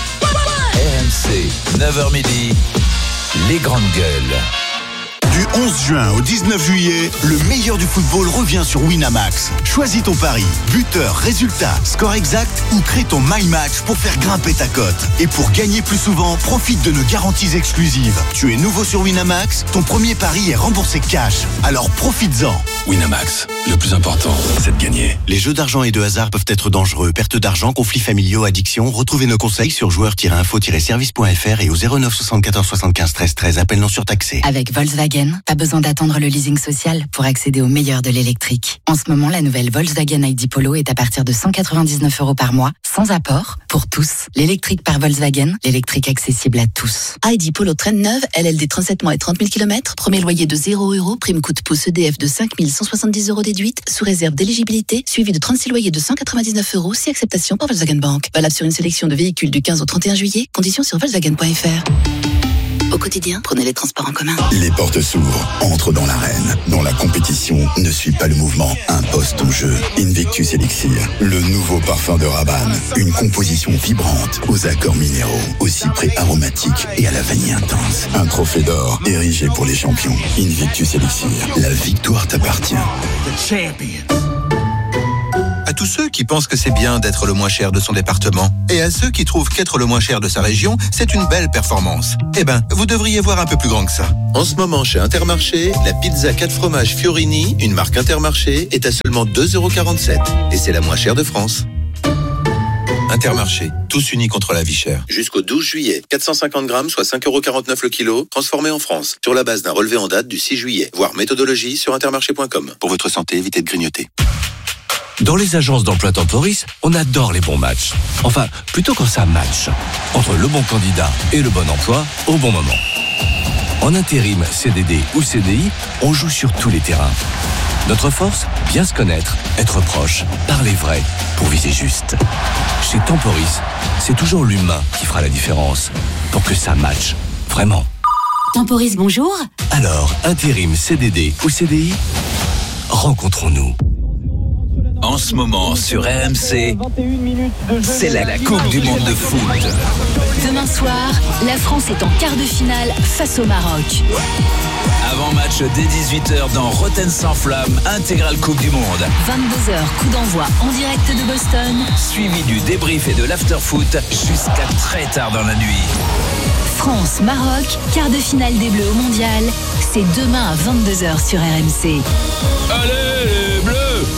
RMC, 9h midi, les grandes gueules. Du 11 juin au 19 juillet, le meilleur du football revient sur Winamax. Choisis ton pari, buteur, résultat, score exact ou crée ton My Match pour faire grimper ta cote. Et pour gagner plus souvent, profite de nos garanties exclusives. Tu es nouveau sur Winamax, ton premier pari est remboursé cash. Alors profites-en. Winamax, le plus important, c'est de gagner. Les jeux d'argent et de hasard peuvent être dangereux. Perte d'argent, conflits familiaux, addiction. Retrouvez nos conseils sur joueurs-info-service.fr et au 09 74 75 13 13. Appel non surtaxé. Avec Volkswagen, pas besoin d'attendre le leasing social pour accéder au meilleur de l'électrique. En ce moment, la nouvelle Volkswagen ID Polo est à partir de 199 € par mois, sans apport, pour tous. L'électrique par Volkswagen, l'électrique accessible à tous. ID Polo traîne neuve, LLD 37 mois et 30 000 km, premier loyer de 0 €, prime coup de pouce EDF de 5 170 € déduites, sous réserve d'éligibilité, suivi de 36 loyers de 199 € si acceptation par Volkswagen Bank. Valable sur une sélection de véhicules du 15 au 31 juillet. Conditions sur Volkswagen.fr. Au quotidien, prenez les transports en commun. Les portes s'ouvrent, entre dans l'arène. Dont la compétition ne suit pas le mouvement, impose ton jeu. Invictus Elixir, le nouveau parfum de Rabanne. Une composition vibrante, aux accords minéraux, au cyprès aromatique et à la vanille intense. Un trophée d'or, érigé pour les champions. Invictus Elixir, la victoire t'appartient. À tous ceux qui pensent que c'est bien d'être le moins cher de son département, et à ceux qui trouvent qu'être le moins cher de sa région, c'est une belle performance. Eh ben, vous devriez voir un peu plus grand que ça. En ce moment, chez Intermarché, la pizza 4 fromages Fiorini, une marque Intermarché, est à seulement 2,47 €. Et c'est la moins chère de France. Intermarché, tous unis contre la vie chère. Jusqu'au 12 juillet, 450 grammes, soit 5,49 € le kilo, transformé en France, sur la base d'un relevé en date du 6 juillet. Voir méthodologie sur intermarché.com. Pour votre santé, évitez de grignoter. Dans les agences d'emploi Temporis, on adore les bons matchs. Enfin, plutôt quand ça match. Entre le bon candidat et le bon emploi, au bon moment. En intérim, CDD ou CDI, on joue sur tous les terrains. Notre force, bien se connaître, être proche, parler vrai, pour viser juste. Chez Temporis, c'est toujours l'humain qui fera la différence. Pour que ça matche. Vraiment. Temporis, bonjour. Alors, intérim, CDD ou CDI, rencontrons-nous. En ce moment, sur RMC, c'est la Coupe du Monde de foot. Demain soir, la France est en quart de finale face au Maroc. Avant-match dès 18h dans Rotten sans flamme, intégrale Coupe du Monde. 22h, coup d'envoi en direct de Boston. Suivi du débrief et de l'after-foot jusqu'à très tard dans la nuit. France-Maroc, quart de finale des Bleus au Mondial. C'est demain à 22h sur RMC. Allez les Bleus!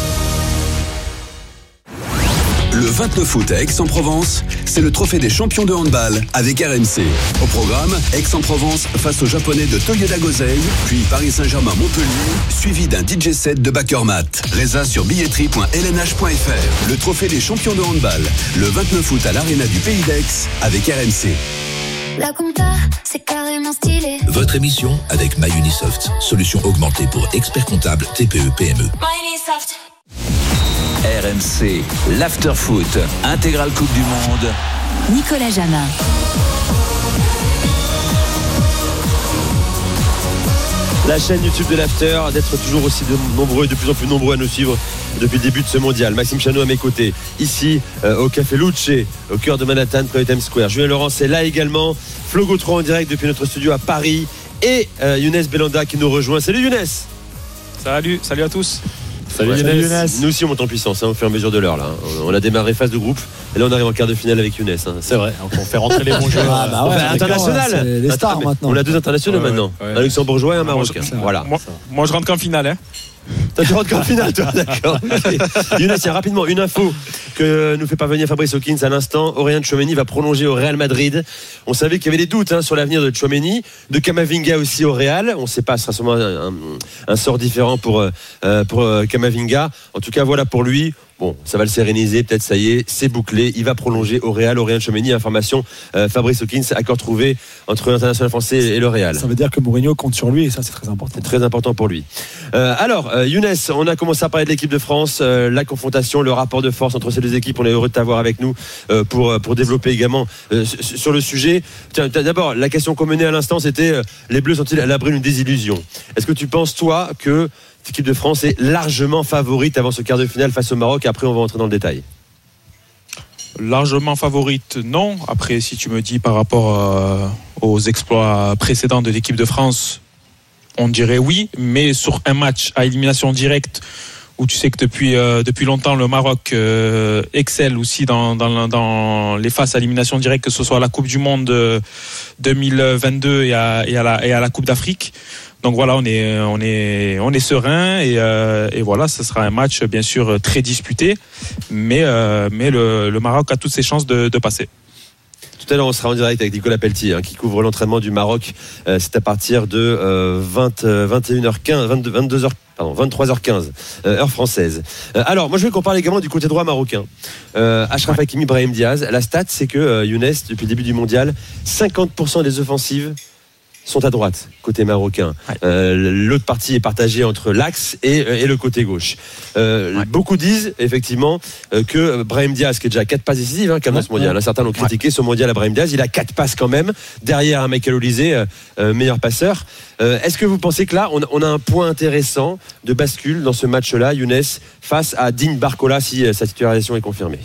Le 29 août à Aix-en-Provence, c'est le trophée des champions de handball avec RMC. Au programme, Aix-en-Provence face aux Japonais de Toyoda Gosei, puis Paris Saint-Germain-Montpellier, suivi d'un DJ set de Backermat. Résa sur billetterie.lnh.fr. Le trophée des champions de handball, le 29 août à l'Arena du Pays d'Aix avec RMC. La compta, c'est carrément stylé. Votre émission avec MyUnisoft, solution augmentée pour experts comptables TPE-PME. MyUnisoft. RMC, l'after-foot, intégrale Coupe du Monde. Nicolas Jamin. La chaîne YouTube de l'After, d'être toujours aussi nombreux, de plus en plus nombreux à nous suivre depuis le début de ce mondial. Maxime Chanot à mes côtés, ici au Café Luce, au cœur de Manhattan, près de Times Square. Julien Laurence est là également. Flo Gautreau en direct depuis notre studio à Paris. Et Younes Belanda qui nous rejoint. Salut Younes. Salut à tous. Salut Younes. Nous aussi on monte en puissance au fur et à mesure de l'heure là. On a démarré phase de groupe et là on arrive en quart de finale avec Younes. C'est vrai, on fait rentrer les bons joueurs. International. Les stars maintenant. On a deux internationaux maintenant. Un luxembourgeois et un marocain. Voilà. Moi je rentre qu'en finale. Tu rentres qu'en finale toi, d'accord. Okay. Younes, tiens rapidement une info que nous fait parvenir Fabrice Hawkins à l'instant. Aurélien Tchouameni va prolonger au Real Madrid. On savait qu'il y avait des doutes sur l'avenir de Tchouameni, de Camavinga aussi au Real. On ne sait pas, ce sera sûrement un sort différent pour Camavinga. En tout cas, voilà pour lui. Bon, ça va le séréniser, peut-être ça y est, c'est bouclé. Il va prolonger au Real, Aurélien Tchouameni. Information, Fabrice Hawkins, accord trouvé entre l'international français et le Real. Ça veut dire que Mourinho compte sur lui et ça c'est très important. C'est très important pour lui. Alors, Younes, on a commencé à parler de l'équipe de France, la confrontation, le rapport de force entre ces deux équipes. On est heureux de t'avoir avec nous pour développer également sur le sujet. Tiens, d'abord, la question qu'on menait à l'instant, c'était les Bleus sont-ils à l'abri d'une désillusion? Est-ce que tu penses, toi, que l'équipe de France est largement favorite avant ce quart de finale face au Maroc? Après, on va entrer dans le détail. Largement favorite, non. Après, si tu me dis par rapport aux exploits précédents de l'équipe de France, on dirait oui. Mais sur un match à élimination directe, où tu sais que depuis longtemps, le Maroc excelle aussi dans les phases à élimination directe, que ce soit à la Coupe du Monde 2022 et à la Coupe d'Afrique. Donc voilà, on est serein et voilà, ce sera un match bien sûr très disputé, mais le Maroc a toutes ses chances de passer. Tout à l'heure, on sera en direct avec Nicolas Pelletier qui couvre l'entraînement du Maroc. C'est à partir de 23h15, heure française. Alors, moi je veux qu'on parle également du côté droit marocain. Achraf Hakimi, Brahim Diaz. La stat, c'est que Younes, depuis le début du mondial, 50% des offensives sont à droite, côté marocain. L'autre partie est partagée entre l'axe et le côté gauche. Beaucoup disent effectivement que Brahim Diaz, qui est déjà à 4 passes décisives quand même dans ce mondial, certains l'ont critiqué, ce mondial à Brahim Diaz, il a 4 passes quand même, derrière un Michael Olise, meilleur passeur. Est-ce que vous pensez que là, on a un point intéressant de bascule dans ce match-là, Younes, face à Digne Barcola, si sa titularisation est confirmée?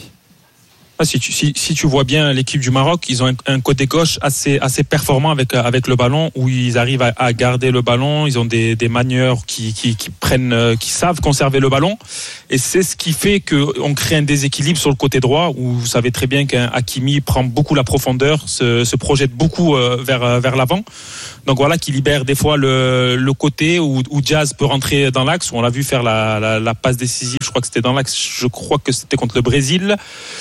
Si tu vois bien l'équipe du Maroc, ils ont un côté gauche assez performant avec le ballon, où ils arrivent à garder le ballon. Ils ont des manieurs qui savent conserver le ballon, et c'est ce qui fait qu'on crée un déséquilibre sur le côté droit, où vous savez très bien qu'un Hakimi prend beaucoup la profondeur, se projette beaucoup vers l'avant. Donc voilà, qui libère des fois le côté où Diaz peut rentrer dans l'axe, où on l'a vu faire la passe décisive. Je crois que c'était dans l'axe. Je crois que c'était contre le Brésil.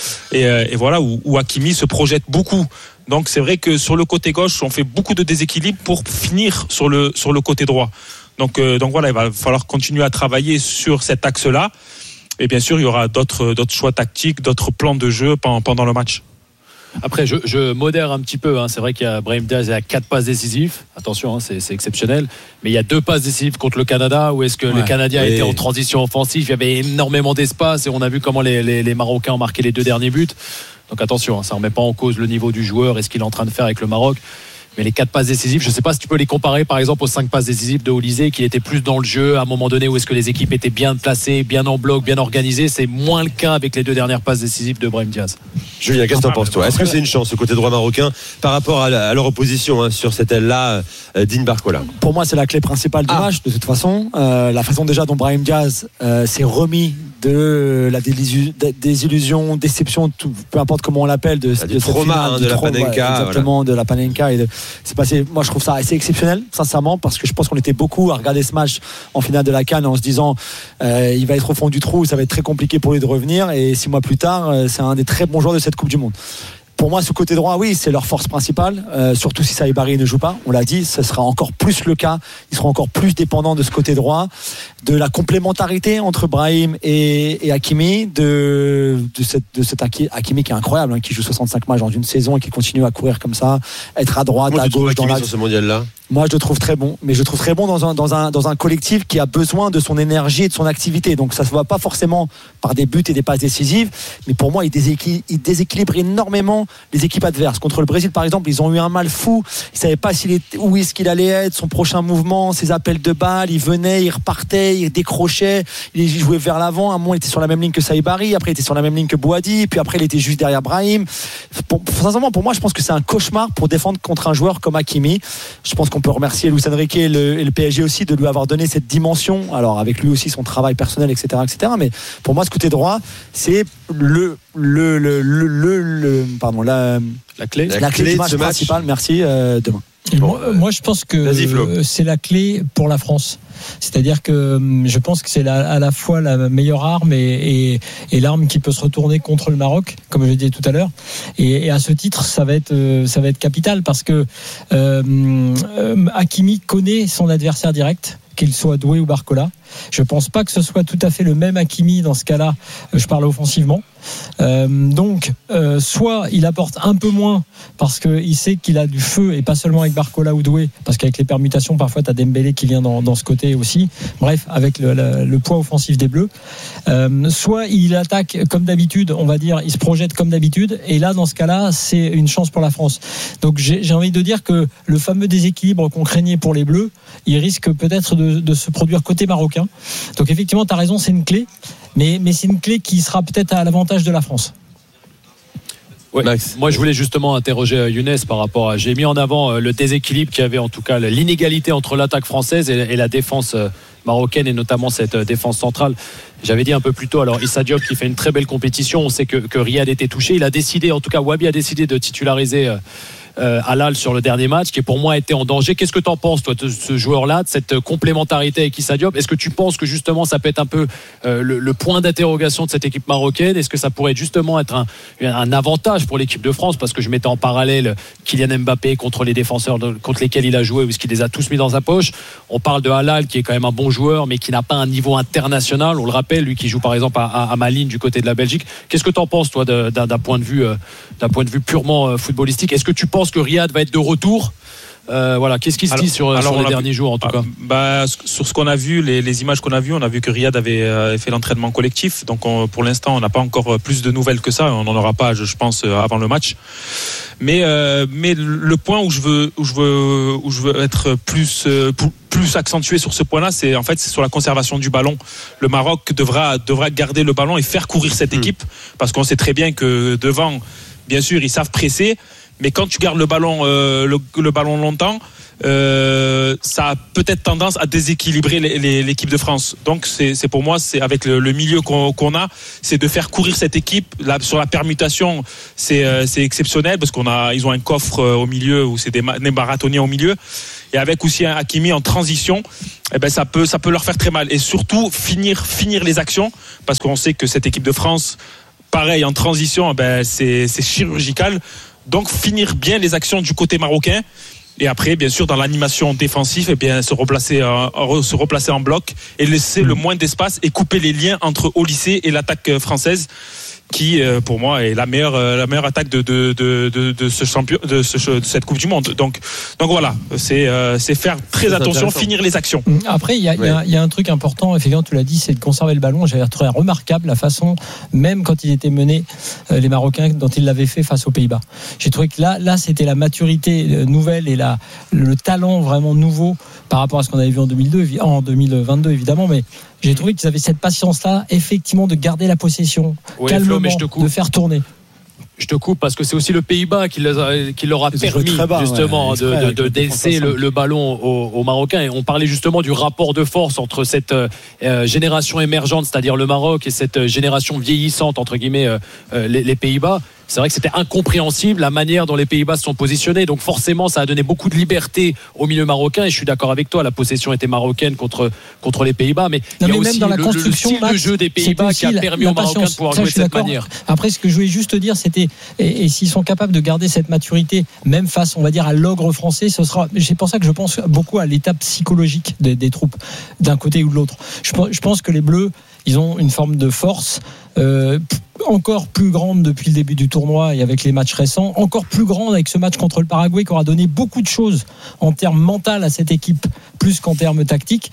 Et voilà, où Hakimi se projette beaucoup. Donc c'est vrai que sur le côté gauche, on fait beaucoup de déséquilibre pour finir sur le côté droit. Donc voilà, il va falloir continuer à travailler sur cet axe-là. Et bien sûr, il y aura d'autres choix tactiques, d'autres plans de jeu pendant le match. Après, je modère un petit peu. C'est vrai qu'il y a Brahim Diaz à 4 passes décisives. Attention, c'est exceptionnel. Mais il y a 2 passes décisives contre le Canada, où est-ce que le Canadien était en transition offensive. Il y avait énormément d'espace et on a vu comment les Marocains ont marqué les 2 derniers buts. Donc attention, ça ne remet pas en cause le niveau du joueur et ce qu'il est en train de faire avec le Maroc. Mais les 4 passes décisives, je ne sais pas si tu peux les comparer par exemple aux 5 passes décisives de Olise, qui était plus dans le jeu à un moment donné, où est-ce que les équipes étaient bien placées, bien en bloc, bien organisées. C'est moins le cas avec les 2 dernières passes décisives de Brahim Diaz. Julien, qu'est-ce que t'en penses toi? Est-ce que c'est une chance, ce côté droit marocain, par rapport à leur opposition sur cette aile-là, Digne Barcola? Pour moi, c'est la clé principale du match, de toute façon. La façon déjà dont Brahim Diaz s'est remis de la désillusion, déception, peu importe comment on l'appelle, de cette finale, de la Panenka, exactement, de la Panenka. C'est passé. Moi, je trouve ça assez exceptionnel, sincèrement, parce que je pense qu'on était beaucoup à regarder ce match en finale de la CAN en se disant, il va être au fond du trou, ça va être très compliqué pour lui de revenir. Et 6 mois plus tard, c'est un des très bons joueurs de cette Coupe du Monde. Pour moi, ce côté droit, oui, c'est leur force principale. Surtout si Saïd Barry ne joue pas. On l'a dit, ce sera encore plus le cas. Ils seront encore plus dépendants de ce côté droit, de la complémentarité entre Brahim et Hakimi, de cet Hakimi qui est incroyable, qui joue 65 matchs dans une saison et qui continue à courir comme ça, être à droite, à gauche dans l'axe. Sur ce mondial-là. Moi, je le trouve très bon, mais je le trouve très bon dans un collectif qui a besoin de son énergie et de son activité. Donc, ça se voit pas forcément par des buts et des passes décisives, mais pour moi, il déséquilibre énormément les équipes adverses. Contre le Brésil, par exemple, ils ont eu un mal fou. Ils savaient pas où est-ce qu'il allait être, son prochain mouvement, ses appels de balles. Il venait, il repartait, il décrochait, il jouait vers l'avant. À un moment, il était sur la même ligne que Saïd Barry. Après, il était sur la même ligne que Bouhaddi. Puis après, il était juste derrière Brahim. Sincèrement, pour moi, je pense que c'est un cauchemar pour défendre contre un joueur comme Hakimi. Je pense qu'on peut remercier Luis Enrique et le PSG aussi de lui avoir donné cette dimension. Alors avec lui aussi son travail personnel, etc., etc. Mais pour moi, ce côté droit, c'est la clé du match principal. Merci. Demain. Moi, je pense que c'est la clé pour la France. C'est-à-dire que je pense que c'est à la fois la meilleure arme et l'arme qui peut se retourner contre le Maroc, comme je l'ai dit tout à l'heure. Et à ce titre, ça va être capital, parce que Hakimi connaît son adversaire direct, qu'il soit Doué ou Barcola. Je pense pas que ce soit tout à fait le même Hakimi dans ce cas-là. Je parle offensivement. Donc, soit il apporte un peu moins parce qu'il sait qu'il a du feu, et pas seulement avec Barcola ou Doué, parce qu'avec les permutations, parfois tu as Dembélé qui vient dans ce côté aussi. Bref, avec le poids offensif des Bleus. Soit il attaque comme d'habitude, on va dire, il se projette comme d'habitude, et là, dans ce cas-là, c'est une chance pour la France. Donc, j'ai envie de dire que le fameux déséquilibre qu'on craignait pour les Bleus, il risque peut-être de se produire côté marocain. Donc effectivement, tu as raison, c'est une clé, mais c'est une clé qui sera peut-être à l'avantage de la France. Ouais. Moi, je voulais justement interroger Younes par rapport à... J'ai mis en avant le déséquilibre qu'il y avait, en tout cas l'inégalité entre l'attaque française et la défense marocaine, et notamment cette défense centrale. J'avais dit un peu plus tôt, alors Issa Diop qui fait une très belle compétition, on sait que Riyad était touché, il a décidé, en tout cas Wabi a décidé de titulariser Halal sur le dernier match, qui pour moi était en danger. Qu'est-ce que tu en penses, toi, de ce joueur-là, de cette complémentarité avec Issa Diop? Est-ce que tu penses que justement ça peut être un peu le point d'interrogation de cette équipe marocaine? Est-ce que ça pourrait justement être un avantage pour l'équipe de France? Parce que je mettais en parallèle Kylian Mbappé contre les défenseurs contre lesquels il a joué, ou est-ce qu'il les a tous mis dans sa poche? On parle de Halal, qui est quand même un bon joueur, mais qui n'a pas un niveau international. On le rappelle, lui qui joue par exemple à Malines du côté de la Belgique. Qu'est-ce que tu en penses, toi, d'un point de vue purement footballistique? Est-ce que tu penses que Riyad va être de retour Voilà, qu'est-ce qui se dit sur les derniers jours en tout cas? Sur ce qu'on a vu, les images qu'on a vues, on a vu que Riyad avait fait l'entraînement collectif. Donc pour l'instant, on n'a pas encore plus de nouvelles que ça. On n'en aura pas, je pense, avant le match. Mais le point où je veux être plus accentué sur ce point-là, c'est sur la conservation du ballon. Le Maroc devra garder le ballon et faire courir cette équipe, parce qu'on sait très bien que devant, bien sûr, ils savent presser, mais quand tu gardes le ballon longtemps, ça a peut-être tendance à déséquilibrer l'équipe de France. Donc c'est pour moi, c'est avec le milieu qu'on a, c'est de faire courir cette équipe. Là, sur la permutation, c'est exceptionnel parce ils ont un coffre au milieu où c'est des marathoniens au milieu, et avec aussi un Hakimi en transition, ça peut leur faire très mal, et surtout finir les actions, parce qu'on sait que cette équipe de France, pareil en transition, c'est chirurgical. Donc finir bien les actions du côté marocain. Et après, bien sûr, dans l'animation défensive, se replacer en bloc et laisser le moins d'espace et couper les liens entre Olysée et l'attaque française, qui, pour moi, est la meilleure attaque de cette Coupe du Monde. Donc voilà, c'est faire très attention, finir les actions. Après, il y a un truc important, effectivement, tu l'as dit, c'est de conserver le ballon. J'avais trouvé remarquable la façon, même quand ils étaient menés, les Marocains, dont ils l'avaient fait face aux Pays-Bas. J'ai trouvé que là, c'était la maturité nouvelle et le talent vraiment nouveau par rapport à ce qu'on avait vu en 2022, évidemment, mais j'ai trouvé qu'ils avaient cette patience-là, effectivement, de garder la possession, calmement, de faire tourner. Je te coupe parce que c'est aussi le Pays-Bas qui leur a permis justement de laisser le ballon aux Marocains. Et on parlait justement du rapport de force entre cette génération émergente, c'est-à-dire le Maroc, et cette génération vieillissante, entre guillemets, les Pays-Bas. C'est vrai que c'était incompréhensible la manière dont les Pays-Bas se sont positionnés. Donc forcément, ça a donné beaucoup de liberté au milieu marocain. Et je suis d'accord avec toi, la possession était marocaine contre les Pays-Bas. Mais il y a aussi dans la construction, le style de jeu des Pays-Bas qui a permis aux Marocains de pouvoir jouer de cette manière. Après, ce que je voulais juste te dire, c'était, et s'ils sont capables de garder cette maturité, même face, on va dire, à l'ogre français, ce sera. C'est pour ça que je pense beaucoup à l'étape psychologique des troupes, d'un côté ou de l'autre. Je pense que les Bleus, ils ont une forme de force encore plus grande depuis le début du tournoi et avec les matchs récents, encore plus grande avec ce match contre le Paraguay qui aura donné beaucoup de choses en termes mental à cette équipe, plus qu'en termes tactiques.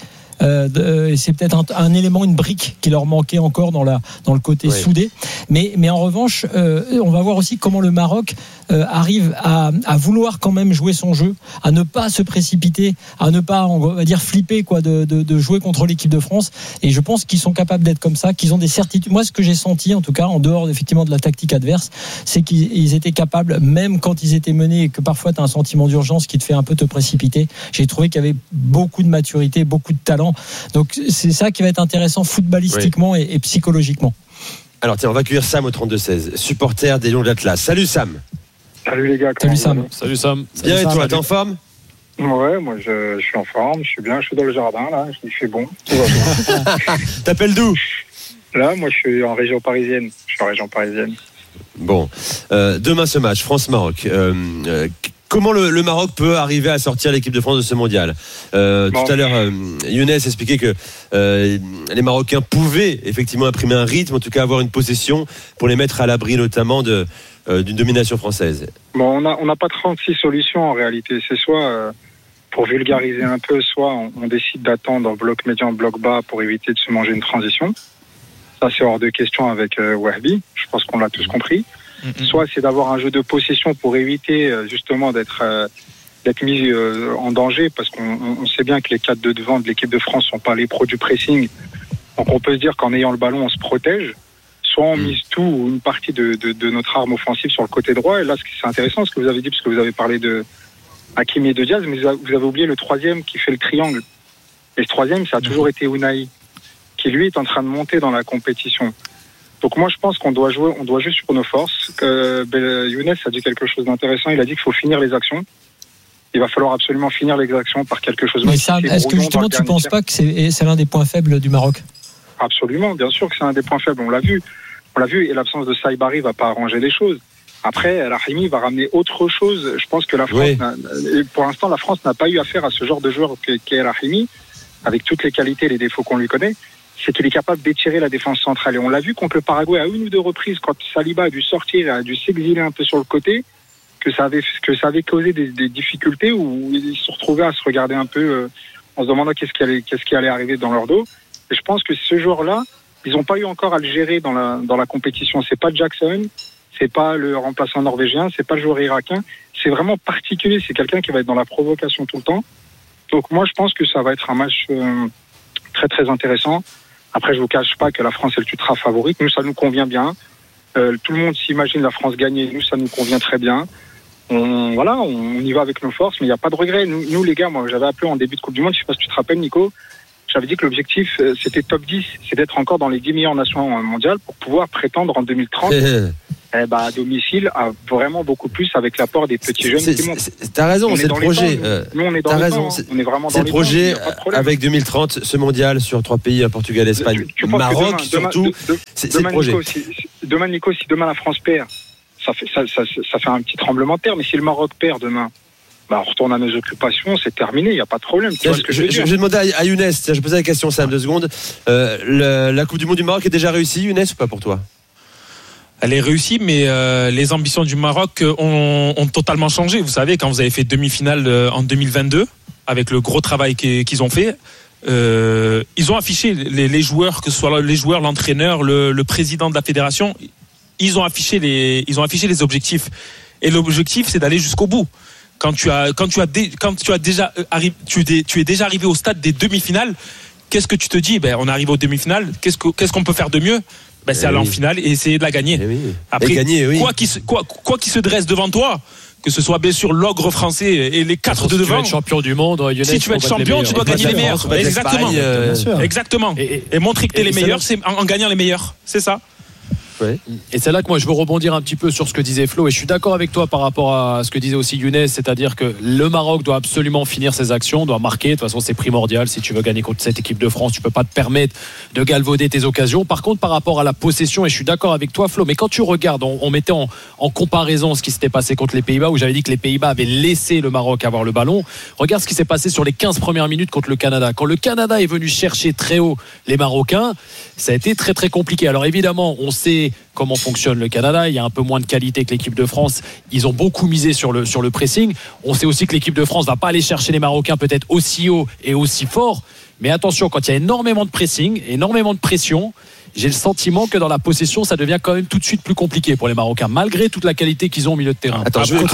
Et c'est peut-être un élément, une brique qui leur manquait encore dans le côté soudé. Mais en revanche, on va voir aussi comment le Maroc arrive à vouloir quand même jouer son jeu, à ne pas se précipiter, à ne pas, on va dire, flipper de jouer contre l'équipe de France. Et je pense qu'ils sont capables d'être comme ça, qu'ils ont des certitudes. Moi, ce que j'ai senti, en tout cas, en dehors effectivement de la tactique adverse, c'est qu'ils étaient capables, même quand ils étaient menés et que parfois tu as un sentiment d'urgence qui te fait un peu te précipiter. J'ai trouvé qu'il y avait beaucoup de maturité, beaucoup de talent. Donc c'est ça qui va être intéressant footballistiquement et psychologiquement. Alors tiens, on va accueillir Sam au 32-16, supporter des Lions de l'Atlas. Salut Sam. Salut les gars. Salut Sam. Salut Sam. Bien, et toi, t'es en forme? Ouais, moi je suis en forme, je suis bien, je suis dans le jardin là, il fait bon, tout va bien. T'appelles d'où? Là, moi je suis en région parisienne. Bon, demain ce match, France-Maroc. Comment le Maroc peut arriver à sortir l'équipe de France de ce mondial? Tout à l'heure, Younes expliquait que les Marocains pouvaient effectivement imprimer un rythme, en tout cas avoir une possession pour les mettre à l'abri notamment d'une domination française. Bon, on n'a pas 36 solutions en réalité. C'est soit, pour vulgariser un peu, soit on décide d'attendre bloc médian, bloc bas pour éviter de se manger une transition. Ça, c'est hors de question avec Wahbi. Je pense qu'on l'a tous compris. Soit c'est d'avoir un jeu de possession pour éviter justement d'être mis en danger, parce qu'on sait bien que les 4 de devant de l'équipe de France sont pas les pros du pressing. Donc on peut se dire qu'en ayant le ballon, on se protège. Soit on mise tout ou une partie de notre arme offensive sur le côté droit. Et là, c'est intéressant ce que vous avez dit, parce que vous avez parlé de Hakimi et de Diaz, mais vous avez oublié le troisième qui fait le triangle. Et le troisième, ça a toujours été Ounahi, qui lui est en train de monter dans la compétition. Donc moi je pense qu'on doit jouer juste sur nos forces. Younes a dit quelque chose d'intéressant, il a dit qu'il faut finir les actions. Il va falloir absolument finir les actions par quelque chose. Mais ça, est-ce que justement tu ne penses pas que c'est l'un des points faibles du Maroc? Absolument, bien sûr que c'est un des points faibles, on l'a vu, et l'absence de Saïbari va pas arranger les choses. Après, Rahimi va ramener autre chose. Je pense que la France, pour l'instant, la France n'a pas eu affaire à ce genre de joueur qu'est Rahimi, avec toutes les qualités et les défauts qu'on lui connaît. C'est qu'il est capable d'étirer la défense centrale. Et on l'a vu contre le Paraguay à une ou deux reprises, quand Saliba a dû sortir, a dû s'exiler un peu sur le côté, que ça avait causé des difficultés où ils se retrouvaient à se regarder un peu en se demandant qu'est-ce qui allait arriver dans leur dos. Et je pense que ce joueur-là, ils n'ont pas eu encore à le gérer dans la compétition. C'est pas Jackson, c'est pas le remplaçant norvégien, c'est pas le joueur irakien. C'est vraiment particulier. C'est quelqu'un qui va être dans la provocation tout le temps. Donc moi, je pense que ça va être un match très très intéressant. Après, je vous cache pas que la France est le ultra favorite. Nous, ça nous convient bien. Tout le monde s'imagine la France gagner. Nous, ça nous convient très bien. On y va avec nos forces, mais il n'y a pas de regret. Nous, les gars, moi, j'avais appelé en début de Coupe du Monde. Je sais pas si tu te rappelles, Nico. J'avais dit que l'objectif, c'était top 10. C'est d'être encore dans les 10 meilleures nations mondiales pour pouvoir prétendre en 2030 à domicile à vraiment beaucoup plus avec l'apport des petits jeunes qui montent. T'as raison, c'est le projet. Nous, on est dans les temps. On est vraiment dans les temps. C'est le projet avec 2030, ce mondial sur 3 pays, Portugal, Espagne, Maroc, surtout. C'est le projet. Nico, si demain la France perd, ça fait un petit tremblement de terre. Mais si le Maroc perd demain, on retourne à nos occupations, c'est terminé, il n'y a pas de problème. Je vais demander à Younes, je posais la question, Sam, 2 secondes. La Coupe du Monde du Maroc est déjà réussie, Younes, ou pas pour toi ? Elle est réussie, mais les ambitions du Maroc ont totalement changé. Vous savez, quand vous avez fait demi-finale en 2022, avec le gros travail qu'ils ont fait, ils ont affiché les joueurs, que ce soit les joueurs, l'entraîneur, le président de la fédération, ils ont affiché les objectifs. Et l'objectif, c'est d'aller jusqu'au bout. Quand tu es déjà arrivé au stade des demi-finales, qu'est-ce que tu te dis ? On arrive aux demi-finales. Qu'est-ce qu'on peut faire de mieux ? C'est aller en finale et essayer de la gagner. Après, quoi qu'il se dresse devant toi, que ce soit bien sûr l'ogre français et les 4 de devant. Si tu veux être champion du monde, Younes, si tu veux être champion, tu dois gagner les meilleurs. Exactement. Et montrer que tu es les meilleurs, c'est en gagnant les meilleurs. C'est ça. Ouais. Et c'est là que moi je veux rebondir un petit peu sur ce que disait Flo, et je suis d'accord avec toi par rapport à ce que disait aussi Younes, c'est-à-dire que le Maroc doit absolument finir ses actions, doit marquer, de toute façon c'est primordial. Si tu veux gagner contre cette équipe de France, tu peux pas te permettre de galvauder tes occasions. Par contre, par rapport à la possession, et je suis d'accord avec toi Flo, mais quand tu regardes, on mettait en comparaison ce qui s'était passé contre les Pays-Bas, où j'avais dit que les Pays-Bas avaient laissé le Maroc avoir le ballon. Regarde ce qui s'est passé sur les 15 premières minutes contre le Canada. Quand le Canada est venu chercher très haut les Marocains, ça a été très très compliqué. Alors évidemment, on sait comment fonctionne le Canada, il y a un peu moins de qualité que l'équipe de France, ils ont beaucoup misé sur le pressing. On sait aussi que l'équipe de France va pas aller chercher les Marocains peut-être aussi haut et aussi fort, mais attention, quand il y a énormément de pressing, énormément de pression, j'ai le sentiment que dans la possession, ça devient quand même tout de suite plus compliqué pour les Marocains, malgré toute la qualité qu'ils ont au milieu de terrain.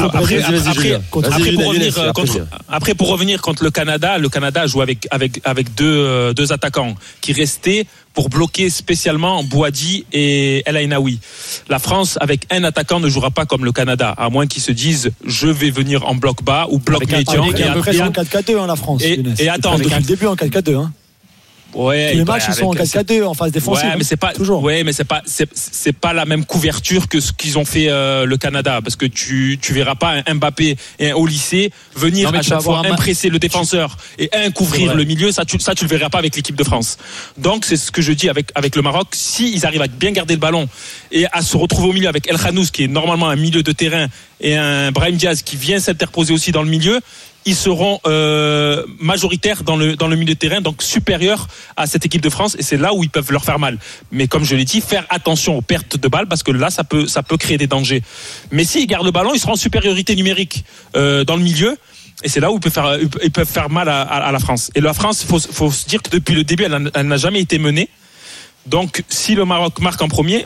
Après, pour revenir contre le Canada joue avec deux attaquants qui restaient pour bloquer spécialement Bouhaddi et El Ainaoui. La France, avec un attaquant, ne jouera pas comme le Canada, à moins qu'ils se disent je vais venir en bloc bas ou bloc médian. Il y a un peu en 4-4-2 la France. Et attends, depuis le début en 4-4-2. Ouais, tous les matchs ils sont en 4-4-2 en phase défensive. Ouais, mais c'est pas toujours. Ouais, mais c'est pas la même couverture que ce qu'ils ont fait le Canada, parce que tu verras pas un Mbappé et un Olysée venir à chaque fois impresser le défenseur et couvrir le milieu. Ça tu le verras pas avec l'équipe de France. Donc c'est ce que je dis avec le Maroc. Si ils arrivent à bien garder le ballon et à se retrouver au milieu avec El Khanous qui est normalement un milieu de terrain et un Brahim Diaz qui vient s'interposer aussi dans le milieu, ils seront majoritaires dans le milieu de terrain, donc supérieurs à cette équipe de France, et c'est là où ils peuvent leur faire mal. Mais comme je l'ai dit, faire attention aux pertes de balles, parce que là ça peut créer des dangers. Mais s'ils gardent le ballon, ils seront en supériorité numérique dans le milieu, et c'est là où ils peuvent faire mal à la France. Et la France, faut se dire que depuis le début, elle n'a jamais été menée. Donc si le Maroc marque en premier,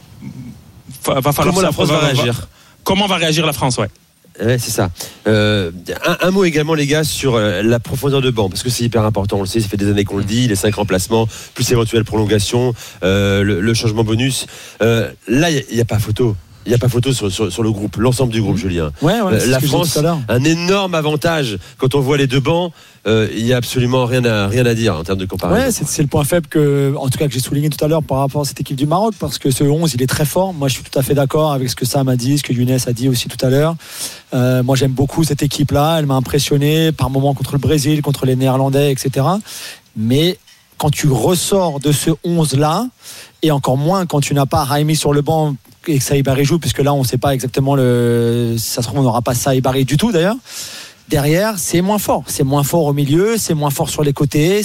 va falloir comment la France va réagir. Comment va réagir la France, ouais. Ouais, c'est ça. Un mot également, les gars, sur la profondeur de banc, parce que c'est hyper important. On le sait, ça fait des années qu'on le dit. Les 5 remplacements, plus éventuelle prolongation, le changement bonus. Là, il n'y a pas photo. Il n'y a pas photo sur le groupe, l'ensemble du groupe, Julien. La France, un énorme avantage quand on voit les deux bancs. Il n'y a absolument rien à dire en termes de comparaison. Ouais, c'est le point faible que j'ai souligné tout à l'heure par rapport à cette équipe du Maroc, parce que ce 11 il est très fort. Moi je suis tout à fait d'accord avec ce que Sam a dit, ce que Younes a dit aussi tout à l'heure. Moi j'aime beaucoup cette équipe là, elle m'a impressionné par moments contre le Brésil, contre les Néerlandais, etc. Mais quand tu ressors de ce 11 là, et encore moins quand tu n'as pas Raimi sur le banc et que Saïd Barry joue, puisque là on ne sait pas exactement ça se trouve on n'aura pas Saïd Barry du tout d'ailleurs. derrière, c'est moins fort. C'est moins fort au milieu, c'est moins fort sur les côtés.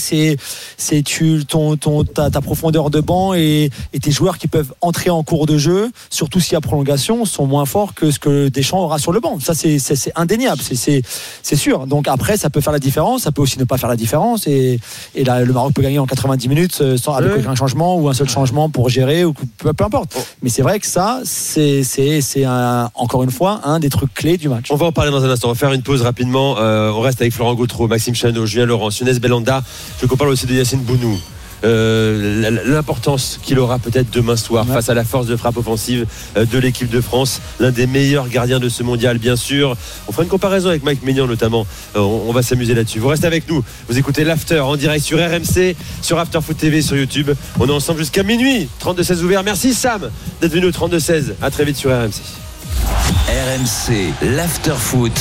Ta profondeur de banc et tes joueurs qui peuvent entrer en cours de jeu, surtout s'il y a prolongation, sont moins forts que ce que Deschamps aura sur le banc. Ça, c'est indéniable, c'est sûr. Donc après, ça peut faire la différence, ça peut aussi ne pas faire la différence. Et là, le Maroc peut gagner en 90 minutes avec aucun changement ou un seul changement pour gérer ou peu importe. Mais c'est vrai que ça, c'est encore une fois un des trucs clés du match. On va en parler dans un instant. On va faire une pause rapidement. On reste avec Florent Gautreau, Maxime Chanot, Julien Laurens, Younes Belhanda. Je veux qu'on parle aussi de Yacine Bounou. L'importance qu'il aura peut-être demain soir face à la force de frappe offensive de l'équipe de France, l'un des meilleurs gardiens de ce mondial, bien sûr. On fera une comparaison avec Mike Maignan notamment. On va s'amuser là-dessus. Vous restez avec nous, vous écoutez l'After en direct sur RMC, sur After Foot TV, sur YouTube. On est ensemble jusqu'à minuit. 32-16 ouvert. Merci Sam d'être venu au 32-16. À très vite sur RMC. RMC, l'After Foot,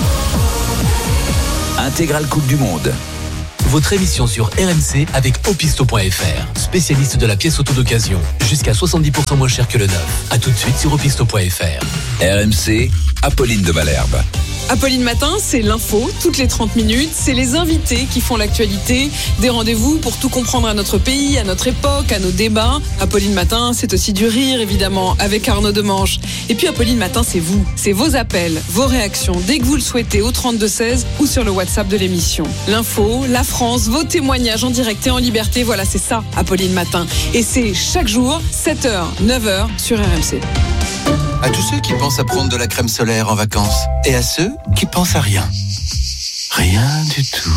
intégrale Coupe du Monde. Votre émission sur RMC avec Opisto.fr, spécialiste de la pièce auto d'occasion. Jusqu'à 70% moins cher que le neuf. A tout de suite sur Opisto.fr. RMC, Apolline de Malherbe. Apolline Matin, c'est l'info, toutes les 30 minutes. C'est les invités qui font l'actualité. Des rendez-vous pour tout comprendre à notre pays, à notre époque, à nos débats. Apolline Matin, c'est aussi du rire, évidemment, avec Arnaud Demange. Et puis Apolline Matin, c'est vous. C'est vos appels, vos réactions, dès que vous le souhaitez, au 32-16 ou sur le WhatsApp de l'émission. L'info, la France, vos témoignages en direct et en liberté. Voilà, c'est ça, Apolline Matin. Et c'est chaque jour, 7h, 9h sur RMC. À tous ceux qui pensent à prendre de la crème solaire en vacances et à ceux qui pensent à rien. Rien du tout.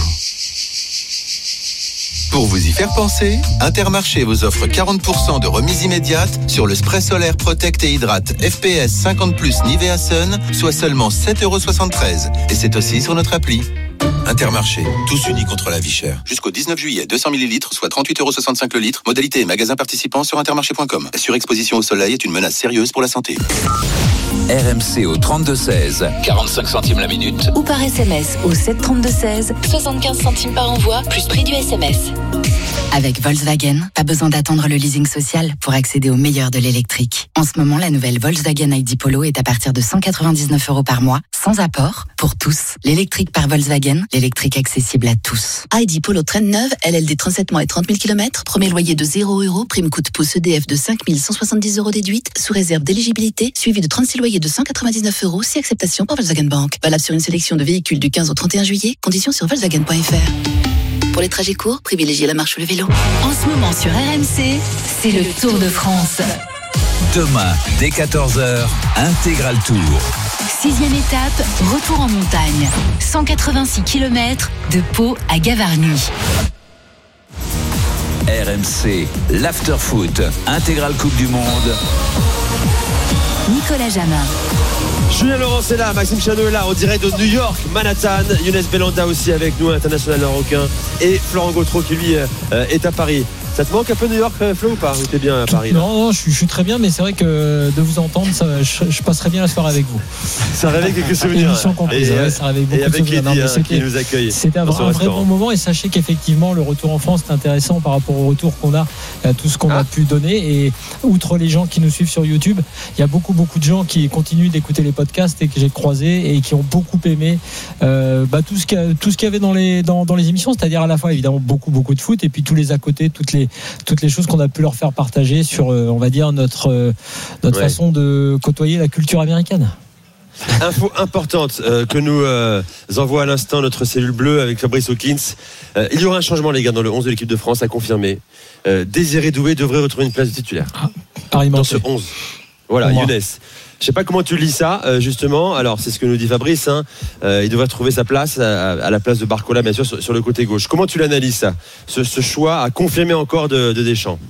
Pour vous y faire penser, Intermarché vous offre 40% de remise immédiate sur le spray solaire Protect et Hydrate FPS 50+ Nivea Sun, soit seulement 7,73 €. Et c'est aussi sur notre appli. Intermarché, tous unis contre la vie chère. Jusqu'au 19 juillet, 200 ml, soit 38,65 € le litre. Modalité et magasins participants sur intermarché.com. La surexposition au soleil est une menace sérieuse pour la santé. RMC au 32-16, 45 centimes la minute. Ou par SMS au 732-16, 75 centimes par envoi, plus prix du SMS. Avec Volkswagen, pas besoin d'attendre le leasing social pour accéder au meilleur de l'électrique. En ce moment, la nouvelle Volkswagen ID Polo est à partir de 199 € par mois, sans apport, pour tous. L'électrique par Volkswagen, l'électrique accessible à tous. ID Polo traîne neuve, LLD 37 mois et 30 000 km, premier loyer de 0 €, prime coup de pouce EDF de 5 170 € déduite, sous réserve d'éligibilité, suivi de 36 loyers de 199 €, si acceptation par Volkswagen Bank. Valable sur une sélection de véhicules du 15 au 31 juillet, conditions sur Volkswagen.fr. Pour les trajets courts, privilégiez la marche ou le vélo. En ce moment sur RMC, c'est le Tour de France. Demain, dès 14h, intégral tour. 6e étape, retour en montagne. 186 km de Pau à Gavarnie. RMC, l'Afterfoot, intégrale Coupe du Monde. Nicolas Jamin. Julien Laurens est là, Maxime Chanot est là, on dirait de New York, Manhattan. Younes Belhanda aussi avec nous, international marocain. Et Florent Gautreau qui lui est à Paris. Ça te manque un peu New York, Flo, ou pas? Ou t'es bien à Paris là? Non, je suis très bien, mais c'est vrai que de vous entendre, je passerai bien la soirée avec vous. Ça réveille quelques souvenirs. Émission comprise, ça réveille beaucoup de souvenirs. Qui nous accueille. C'était un vrai bon moment, et sachez qu'effectivement, le retour en France est intéressant par rapport au retour qu'on a, à tout ce qu'on a pu donner. Et outre les gens qui nous suivent sur YouTube, il y a beaucoup de gens qui continuent d'écouter les podcasts et que j'ai croisés et qui ont beaucoup aimé tout ce qu'il y avait dans les émissions, c'est-à-dire à la fois évidemment beaucoup de foot et puis tous les à côté, toutes les choses qu'on a pu leur faire partager sur, on va dire, notre façon de côtoyer la culture américaine. Info importante que nous envoie à l'instant notre cellule bleue avec Fabrice Hawkins. Il y aura un changement, les gars, dans le 11 de l'équipe de France, à confirmer. Désiré Doué devrait retrouver une place de titulaire dans ce 11. Voilà, Younes. Je sais pas comment tu lis ça, justement. Alors, c'est ce que nous dit Fabrice. Il devrait trouver sa place à la place de Barcola, bien sûr, sur le côté gauche. Comment tu l'analyses, ça, ce choix à confirmer encore de Deschamps?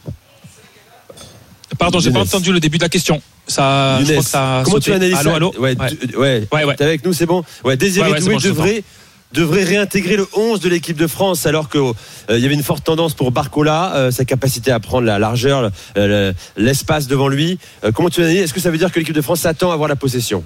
Pardon, j'ai pas entendu le début de la question. Ça, Younes, je crois que ça comment tu analyses ça? Allô. Ouais. T'es avec nous, c'est bon. Désiré Doué devrait réintégrer le 11 de l'équipe de France, alors qu'il y avait une forte tendance pour Barcola, sa capacité à prendre la largeur, l'espace devant lui. Comment tu l'analyses? Est-ce que ça veut dire que l'équipe de France s'attend à avoir la possession?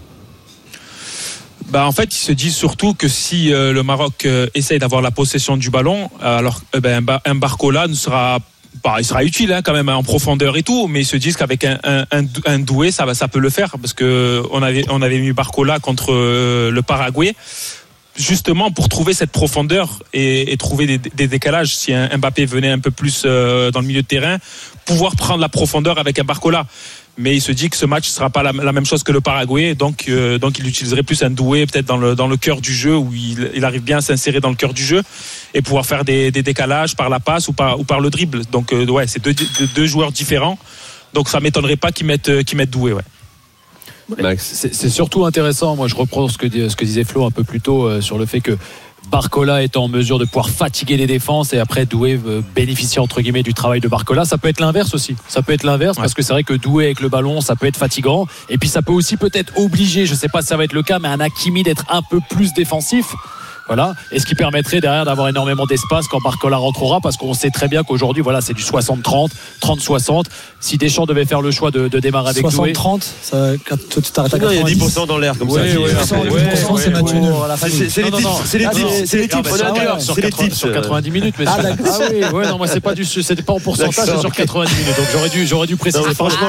En fait, il se dit surtout que si le Maroc essaye d'avoir la possession du ballon, alors un Barcola il sera utile quand même en profondeur et tout, mais ils se disent qu'avec un Doué, ça peut le faire, parce que on avait mis Barcola contre le Paraguay. justement pour trouver cette profondeur et trouver des décalages. Si un Mbappé venait un peu plus dans le milieu de terrain, pouvoir prendre la profondeur avec un Barcola. Mais il se dit que ce match ne sera pas la même chose que le Paraguay, donc il utiliserait plus un Doué peut-être dans le cœur du jeu, où il arrive bien à s'insérer dans le cœur du jeu et pouvoir faire des décalages par la passe ou par le dribble. Donc ouais, c'est deux joueurs différents, donc ça m'étonnerait pas qu'ils mettent Doué. Ouais. C'est surtout intéressant. Moi, je reprends ce que disait Flo un peu plus tôt sur le fait que Barcola est en mesure de pouvoir fatiguer les défenses et après Doué bénéficier entre guillemets du travail de Barcola. Ça peut être l'inverse aussi. Ça peut être l'inverse parce que c'est vrai que Doué avec le ballon, ça peut être fatigant. Et puis ça peut aussi peut-être obliger, je sais pas si ça va être le cas, mais un Hakimi d'être un peu plus défensif. Voilà. Et ce qui permettrait derrière d'avoir énormément d'espace quand Barcola rentrera, parce qu'on sait très bien qu'aujourd'hui, voilà, c'est du 60-30, 30-60. Si Deschamps devait faire le choix de démarrer avec Doué. 60-30, tu t'arrêtes à 90. Il y a 10% dans l'air comme ça. 10%, c'est Mathieu Neuer. C'est les tips. Sur 90 minutes, mais non, moi, c'est pas en pourcentage, c'est sur 90 minutes. Donc j'aurais dû préciser. Franchement,